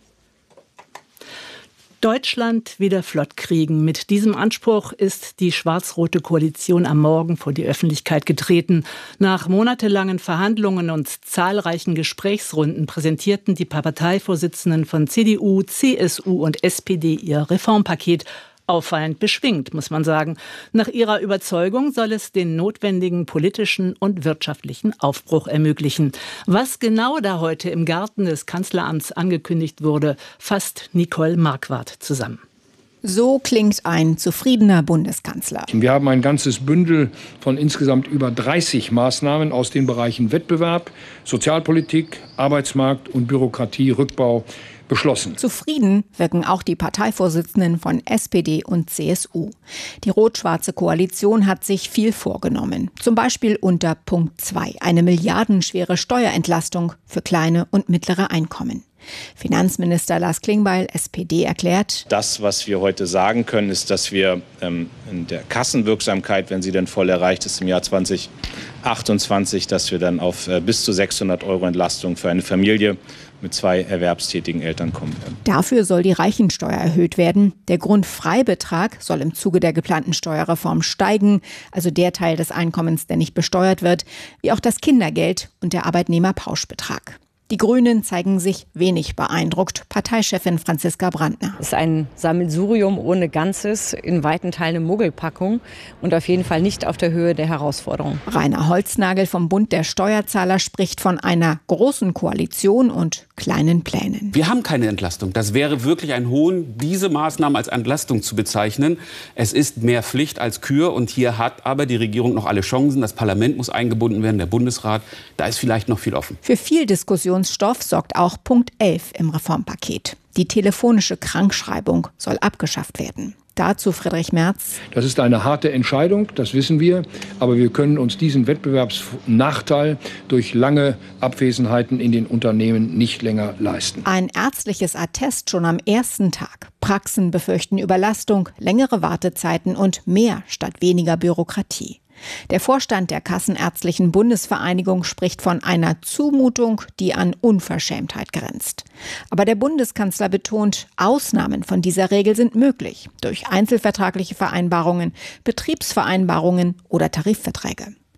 Deutschland wieder flott kriegen. Mit diesem Anspruch ist die schwarz-rote Koalition am Morgen vor die Öffentlichkeit getreten. Nach monatelangen Verhandlungen und zahlreichen Gesprächsrunden präsentierten die Parteivorsitzenden von CDU, CSU und SPD ihr Reformpaket. Auffallend beschwingt, muss man sagen. Nach ihrer Überzeugung soll es den notwendigen politischen und wirtschaftlichen Aufbruch ermöglichen. Was genau da heute im Garten des Kanzleramts angekündigt wurde, fasst Nicole Marquardt zusammen. So klingt ein zufriedener Bundeskanzler. Wir haben ein ganzes Bündel von insgesamt über 30 Maßnahmen aus den Bereichen Wettbewerb, Sozialpolitik, Arbeitsmarkt und Bürokratierückbau beschlossen. Zufrieden wirken auch die Parteivorsitzenden von SPD und CSU. Die rot-schwarze Koalition hat sich viel vorgenommen. Zum Beispiel unter Punkt 2, eine milliardenschwere Steuerentlastung für kleine und mittlere Einkommen. Finanzminister Lars Klingbeil, SPD, erklärt: Das, was wir heute sagen können, ist, dass wir in der Kassenwirksamkeit, wenn sie denn voll erreicht ist im Jahr 2028, dass wir dann auf bis zu 600 € Entlastung für eine Familie mit 2 erwerbstätigen Eltern kommen werden. Dafür soll die Reichensteuer erhöht werden. Der Grundfreibetrag soll im Zuge der geplanten Steuerreform steigen, also der Teil des Einkommens, der nicht besteuert wird, wie auch das Kindergeld und der Arbeitnehmerpauschbetrag. Die Grünen zeigen sich wenig beeindruckt. Parteichefin Franziska Brandner. Es ist ein Sammelsurium ohne Ganzes, in weiten Teilen eine Muggelpackung und auf jeden Fall nicht auf der Höhe der Herausforderung. Rainer Holznagel vom Bund der Steuerzahler spricht von einer großen Koalition und kleinen Plänen. Wir haben keine Entlastung. Das wäre wirklich ein Hohn, diese Maßnahmen als Entlastung zu bezeichnen. Es ist mehr Pflicht als Kür und hier hat aber die Regierung noch alle Chancen. Das Parlament muss eingebunden werden, der Bundesrat. Da ist vielleicht noch viel offen. Für viel Diskussionsstoff sorgt auch Punkt 11 im Reformpaket. Die telefonische Krankschreibung soll abgeschafft werden. Dazu Friedrich Merz. Das ist eine harte Entscheidung, das wissen wir. Aber wir können uns diesen Wettbewerbsnachteil durch lange Abwesenheiten in den Unternehmen nicht länger leisten. Ein ärztliches Attest schon am ersten Tag. Praxen befürchten Überlastung, längere Wartezeiten und mehr statt weniger Bürokratie. Der Vorstand der Kassenärztlichen Bundesvereinigung spricht von einer Zumutung, die an Unverschämtheit grenzt. Aber der Bundeskanzler betont, Ausnahmen von dieser Regel sind möglich durch einzelvertragliche Vereinbarungen, Betriebsvereinbarungen oder Tarifverträge.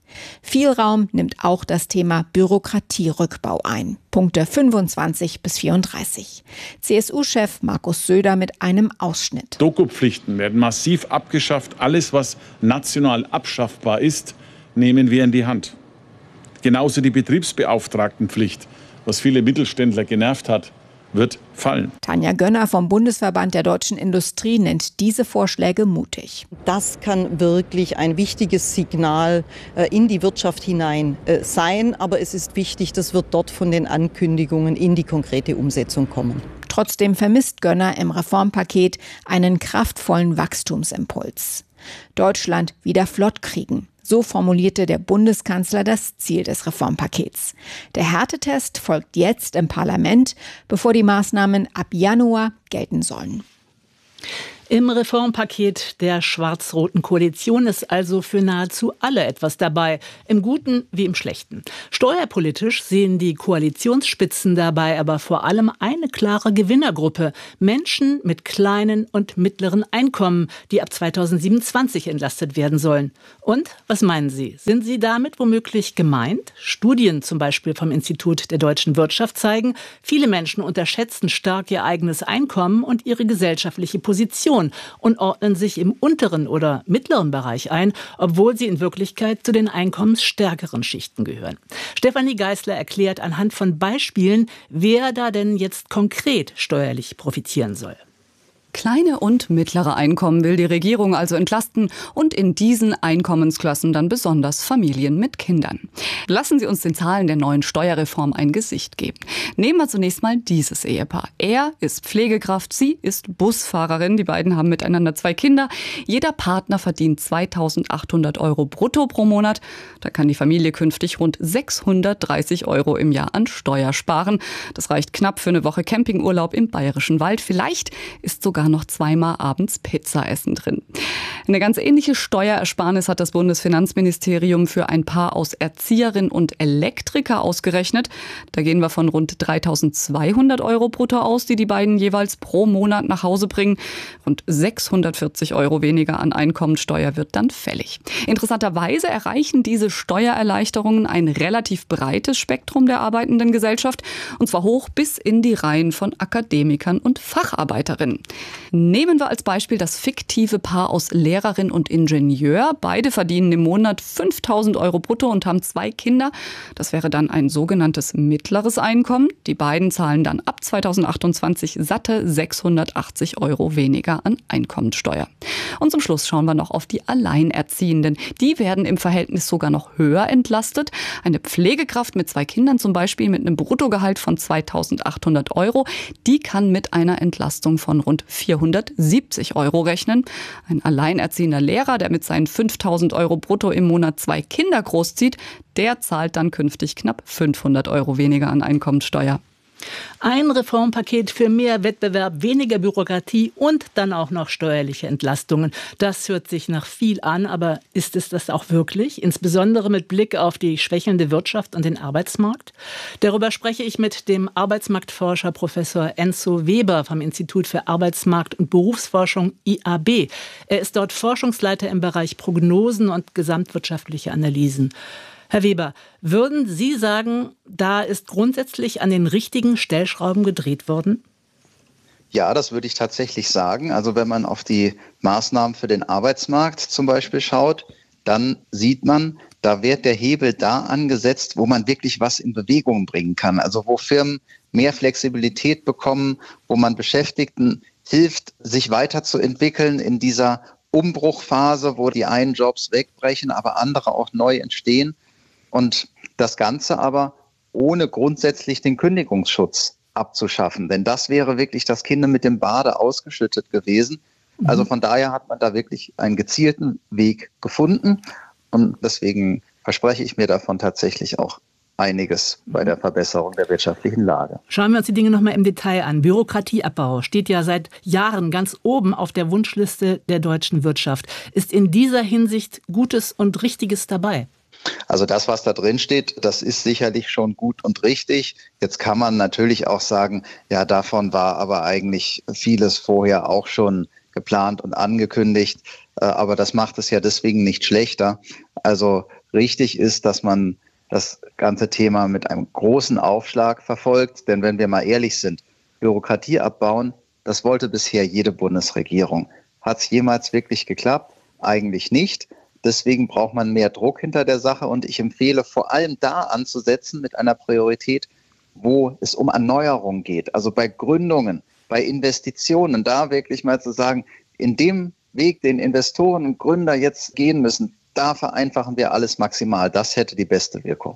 Viel Raum nimmt auch das Thema Bürokratierückbau ein. Punkte 25 bis 34. CSU-Chef Markus Söder mit einem Ausschnitt. Dokupflichten werden massiv abgeschafft. Alles, was national abschaffbar ist, nehmen wir in die Hand. Genauso die Betriebsbeauftragtenpflicht, was viele Mittelständler genervt hat, wird fallen. Tanja Gönner vom Bundesverband der deutschen Industrie nennt diese Vorschläge mutig. Das kann wirklich ein wichtiges Signal in die Wirtschaft hinein sein. Aber es ist wichtig, das wird dort von den Ankündigungen in die konkrete Umsetzung kommen. Trotzdem vermisst Gönner im Reformpaket einen kraftvollen Wachstumsimpuls. Deutschland wieder flott kriegen. So formulierte der Bundeskanzler das Ziel des Reformpakets. Der Härtetest folgt jetzt im Parlament, bevor die Maßnahmen ab Januar gelten sollen. Im Reformpaket der schwarz-roten Koalition ist also für nahezu alle etwas dabei, im Guten wie im Schlechten. Steuerpolitisch sehen die Koalitionsspitzen dabei aber vor allem eine klare Gewinnergruppe: Menschen mit kleinen und mittleren Einkommen, die ab 2027 entlastet werden sollen. Und was meinen Sie? Sind Sie damit womöglich gemeint? Studien zum Beispiel vom Institut der deutschen Wirtschaft zeigen, viele Menschen unterschätzen stark ihr eigenes Einkommen und ihre gesellschaftliche Position und ordnen sich im unteren oder mittleren Bereich ein, obwohl sie in Wirklichkeit zu den einkommensstärkeren Schichten gehören. Stefanie Geisler erklärt anhand von Beispielen, wer da denn jetzt konkret steuerlich profitieren soll. Kleine und mittlere Einkommen will die Regierung also entlasten und in diesen Einkommensklassen dann besonders Familien mit Kindern. Lassen Sie uns den Zahlen der neuen Steuerreform ein Gesicht geben. Nehmen wir zunächst mal dieses Ehepaar. Er ist Pflegekraft, sie ist Busfahrerin. Die beiden haben miteinander 2 Kinder. Jeder Partner verdient 2.800 € brutto pro Monat. Da kann die Familie künftig rund 630 € im Jahr an Steuer sparen. Das reicht knapp für eine Woche Campingurlaub im Bayerischen Wald. Vielleicht ist sogar noch 2-mal abends Pizza essen drin. Eine ganz ähnliche Steuerersparnis hat das Bundesfinanzministerium für ein Paar aus Erzieherin und Elektriker ausgerechnet. Da gehen wir von rund 3.200 € brutto aus, die die beiden jeweils pro Monat nach Hause bringen. Rund 640 € weniger an Einkommensteuer wird dann fällig. Interessanterweise erreichen diese Steuererleichterungen ein relativ breites Spektrum der arbeitenden Gesellschaft, und zwar hoch bis in die Reihen von Akademikern und Facharbeiterinnen. Nehmen wir als Beispiel das fiktive Paar aus Lehrerin und Ingenieur. Beide verdienen im Monat 5.000 € brutto und haben 2 Kinder. Das wäre dann ein sogenanntes mittleres Einkommen. Die beiden zahlen dann ab 2028 satte 680 € weniger an Einkommensteuer. Und zum Schluss schauen wir noch auf die Alleinerziehenden. Die werden im Verhältnis sogar noch höher entlastet. Eine Pflegekraft mit 2 Kindern zum Beispiel mit einem Bruttogehalt von 2.800 €, die kann mit einer Entlastung von rund 470 € rechnen. Ein alleinerziehender Lehrer, der mit seinen 5.000 € brutto im Monat 2 Kinder großzieht, der zahlt dann künftig knapp 500 € weniger an Einkommensteuer. Ein Reformpaket für mehr Wettbewerb, weniger Bürokratie und dann auch noch steuerliche Entlastungen. Das hört sich nach viel an, aber ist es das auch wirklich? Insbesondere mit Blick auf die schwächelnde Wirtschaft und den Arbeitsmarkt? Darüber spreche ich mit dem Arbeitsmarktforscher Professor Enzo Weber vom Institut für Arbeitsmarkt- und Berufsforschung IAB. Er ist dort Forschungsleiter im Bereich Prognosen und gesamtwirtschaftliche Analysen. Herr Weber, würden Sie sagen, da ist grundsätzlich an den richtigen Stellschrauben gedreht worden? Ja, das würde ich tatsächlich sagen. Also wenn man auf die Maßnahmen für den Arbeitsmarkt zum Beispiel schaut, dann sieht man, da wird der Hebel da angesetzt, wo man wirklich was in Bewegung bringen kann. Also wo Firmen mehr Flexibilität bekommen, wo man Beschäftigten hilft, sich weiterzuentwickeln in dieser Umbruchphase, wo die einen Jobs wegbrechen, aber andere auch neu entstehen. Und das Ganze aber ohne grundsätzlich den Kündigungsschutz abzuschaffen. Denn das wäre wirklich das Kind mit dem Bade ausgeschüttet gewesen. Also von daher hat man da wirklich einen gezielten Weg gefunden. Und deswegen verspreche ich mir davon tatsächlich auch einiges bei der Verbesserung der wirtschaftlichen Lage. Schauen wir uns die Dinge noch mal im Detail an. Bürokratieabbau steht ja seit Jahren ganz oben auf der Wunschliste der deutschen Wirtschaft. Ist in dieser Hinsicht Gutes und Richtiges dabei? Also das, was da drin steht, das ist sicherlich schon gut und richtig. Jetzt kann man natürlich auch sagen, ja, davon war aber eigentlich vieles vorher auch schon geplant und angekündigt. Aber das macht es ja deswegen nicht schlechter. Also richtig ist, dass man das ganze Thema mit einem großen Aufschlag verfolgt. Denn wenn wir mal ehrlich sind, Bürokratie abbauen, das wollte bisher jede Bundesregierung. Hat es jemals wirklich geklappt? Eigentlich nicht. Deswegen braucht man mehr Druck hinter der Sache. Und ich empfehle vor allem da anzusetzen mit einer Priorität, wo es um Erneuerung geht. Also bei Gründungen, bei Investitionen, da wirklich mal zu sagen, in dem Weg, den Investoren und Gründer jetzt gehen müssen, da vereinfachen wir alles maximal. Das hätte die beste Wirkung.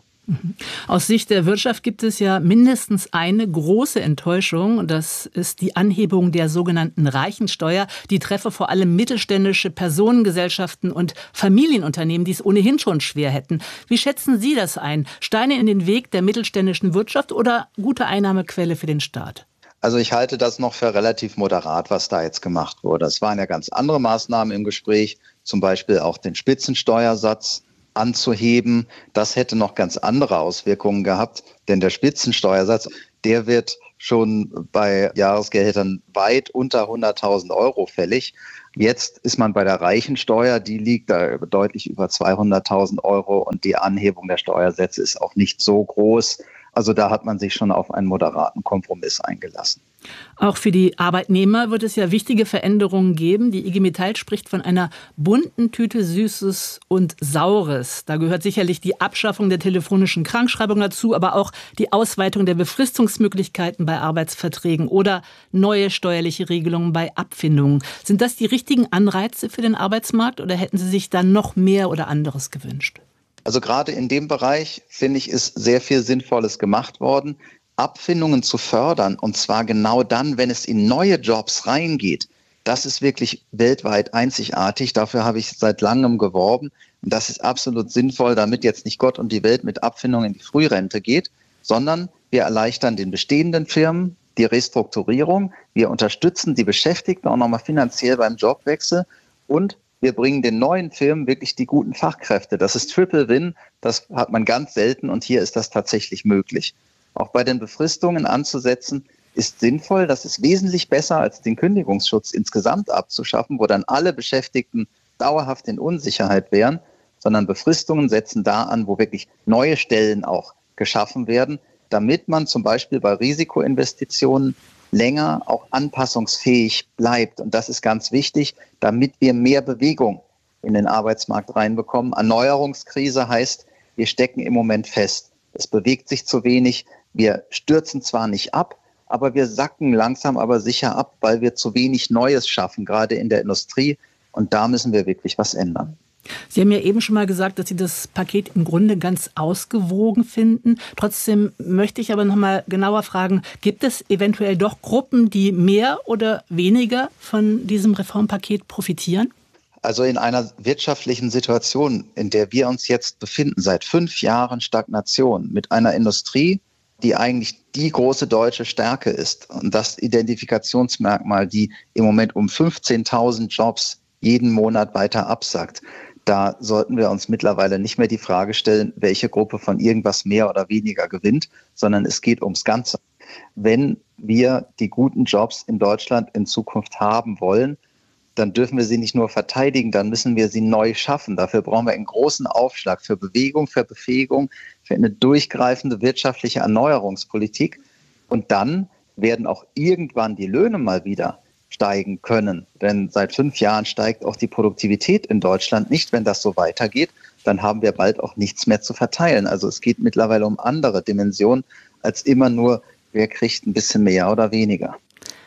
Aus Sicht der Wirtschaft gibt es ja mindestens eine große Enttäuschung. Das ist die Anhebung der sogenannten Reichensteuer. Die treffe vor allem mittelständische Personengesellschaften und Familienunternehmen, die es ohnehin schon schwer hätten. Wie schätzen Sie das ein? Steine in den Weg der mittelständischen Wirtschaft oder gute Einnahmequelle für den Staat? Also ich halte das noch für relativ moderat, was da jetzt gemacht wurde. Es waren ja ganz andere Maßnahmen im Gespräch, zum Beispiel auch den Spitzensteuersatz anzuheben. Das hätte noch ganz andere Auswirkungen gehabt, denn der Spitzensteuersatz, der wird schon bei Jahresgehältern weit unter 100.000 Euro fällig. Jetzt ist man bei der Reichensteuer, die liegt da deutlich über 200.000 Euro und die Anhebung der Steuersätze ist auch nicht so groß. Also da hat man sich schon auf einen moderaten Kompromiss eingelassen. Auch für die Arbeitnehmer wird es ja wichtige Veränderungen geben. Die IG Metall spricht von einer bunten Tüte Süßes und Saures. Da gehört sicherlich die Abschaffung der telefonischen Krankschreibung dazu, aber auch die Ausweitung der Befristungsmöglichkeiten bei Arbeitsverträgen oder neue steuerliche Regelungen bei Abfindungen. Sind das die richtigen Anreize für den Arbeitsmarkt oder hätten Sie sich da noch mehr oder anderes gewünscht? Also gerade in dem Bereich, finde ich, ist sehr viel Sinnvolles gemacht worden, Abfindungen zu fördern. Und zwar genau dann, wenn es in neue Jobs reingeht. Das ist wirklich weltweit einzigartig. Dafür habe ich seit langem geworben. Und das ist absolut sinnvoll, damit jetzt nicht Gott und die Welt mit Abfindungen in die Frührente geht, sondern wir erleichtern den bestehenden Firmen die Restrukturierung. Wir unterstützen die Beschäftigten auch nochmal finanziell beim Jobwechsel und wir bringen den neuen Firmen wirklich die guten Fachkräfte. Das ist Triple Win, das hat man ganz selten und hier ist das tatsächlich möglich. Auch bei den Befristungen anzusetzen, ist sinnvoll. Das ist wesentlich besser, als den Kündigungsschutz insgesamt abzuschaffen, wo dann alle Beschäftigten dauerhaft in Unsicherheit wären, sondern Befristungen setzen da an, wo wirklich neue Stellen auch geschaffen werden, damit man zum Beispiel bei Risikoinvestitionen länger auch anpassungsfähig bleibt. Und das ist ganz wichtig, damit wir mehr Bewegung in den Arbeitsmarkt reinbekommen. Erneuerungskrise heißt, wir stecken im Moment fest. Es bewegt sich zu wenig. Wir stürzen zwar nicht ab, aber wir sacken langsam aber sicher ab, weil wir zu wenig Neues schaffen, gerade in der Industrie. Und da müssen wir wirklich was ändern. Sie haben ja eben schon mal gesagt, dass Sie das Paket im Grunde ganz ausgewogen finden. Trotzdem möchte ich aber noch mal genauer fragen, gibt es eventuell doch Gruppen, die mehr oder weniger von diesem Reformpaket profitieren? Also in einer wirtschaftlichen Situation, in der wir uns jetzt befinden, seit 5 Jahren Stagnation, mit einer Industrie, die eigentlich die große deutsche Stärke ist und das Identifikationsmerkmal, die im Moment um 15.000 Jobs jeden Monat weiter absackt. Da sollten wir uns mittlerweile nicht mehr die Frage stellen, welche Gruppe von irgendwas mehr oder weniger gewinnt, sondern es geht ums Ganze. Wenn wir die guten Jobs in Deutschland in Zukunft haben wollen, dann dürfen wir sie nicht nur verteidigen, dann müssen wir sie neu schaffen. Dafür brauchen wir einen großen Aufschlag für Bewegung, für Befähigung, für eine durchgreifende wirtschaftliche Erneuerungspolitik. Und dann werden auch irgendwann die Löhne mal wieder steigen können. Denn seit 5 Jahren steigt auch die Produktivität in Deutschland nicht. Wenn das so weitergeht, dann haben wir bald auch nichts mehr zu verteilen. Also es geht mittlerweile um andere Dimensionen als immer nur, wer kriegt ein bisschen mehr oder weniger.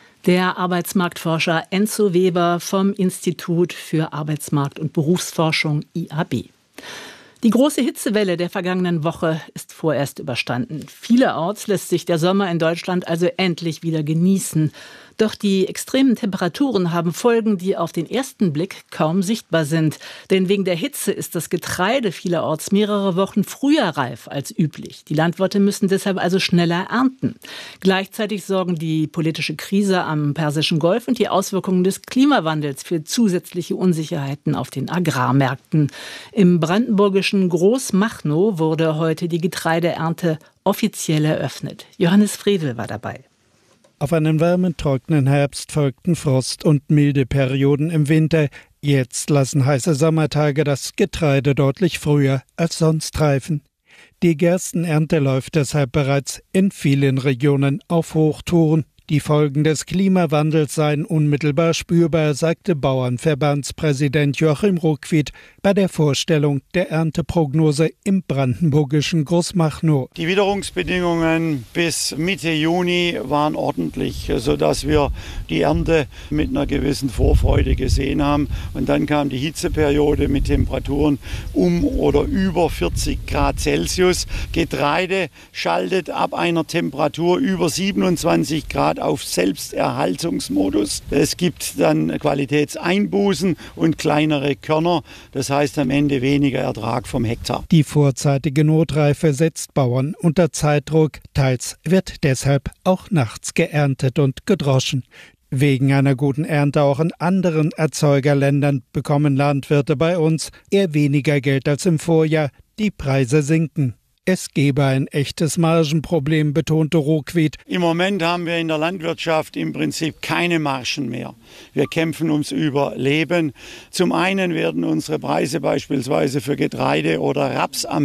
Der Arbeitsmarktforscher Enzo Weber vom Institut für Arbeitsmarkt- und Berufsforschung IAB. Die große Hitzewelle der vergangenen Woche ist vorerst überstanden. Vielerorts lässt sich der Sommer in Deutschland also endlich wieder genießen. Doch die extremen Temperaturen haben Folgen, die auf den ersten Blick kaum sichtbar sind. Denn wegen der Hitze ist das Getreide vielerorts mehrere Wochen früher reif als üblich. Die Landwirte müssen deshalb also schneller ernten. Gleichzeitig sorgen die politische Krise am Persischen Golf und die Auswirkungen des Klimawandels für zusätzliche Unsicherheiten auf den Agrarmärkten. Im brandenburgischen Großmachnow wurde heute die Getreideernte offiziell eröffnet. Johannes Frevel war dabei. Auf einen warmen, trockenen Herbst folgten Frost- und milde Perioden im Winter. Jetzt lassen heiße Sommertage das Getreide deutlich früher als sonst reifen. Die Gerstenernte läuft deshalb bereits in vielen Regionen auf Hochtouren. Die Folgen des Klimawandels seien unmittelbar spürbar, sagte Bauernverbandspräsident Joachim Ruckwied bei der Vorstellung der Ernteprognose im brandenburgischen Großmachnow. Die Witterungsbedingungen bis Mitte Juni waren ordentlich, sodass wir die Ernte mit einer gewissen Vorfreude gesehen haben. Und dann kam die Hitzeperiode mit Temperaturen um oder über 40 Grad Celsius. Getreide schaltet ab einer Temperatur über 27 Grad auf Selbsterhaltungsmodus. Es gibt dann Qualitätseinbußen und kleinere Körner. Das heißt am Ende weniger Ertrag vom Hektar. Die vorzeitige Notreife setzt Bauern unter Zeitdruck. Teils wird deshalb auch nachts geerntet und gedroschen. Wegen einer guten Ernte auch in anderen Erzeugerländern bekommen Landwirte bei uns eher weniger Geld als im Vorjahr. Die Preise sinken. Es gebe ein echtes Margenproblem, betonte Ruckwied. Im Moment haben wir in der Landwirtschaft im Prinzip keine Margen mehr. Wir kämpfen ums Überleben. Zum einen werden unsere Preise beispielsweise für Getreide oder Raps am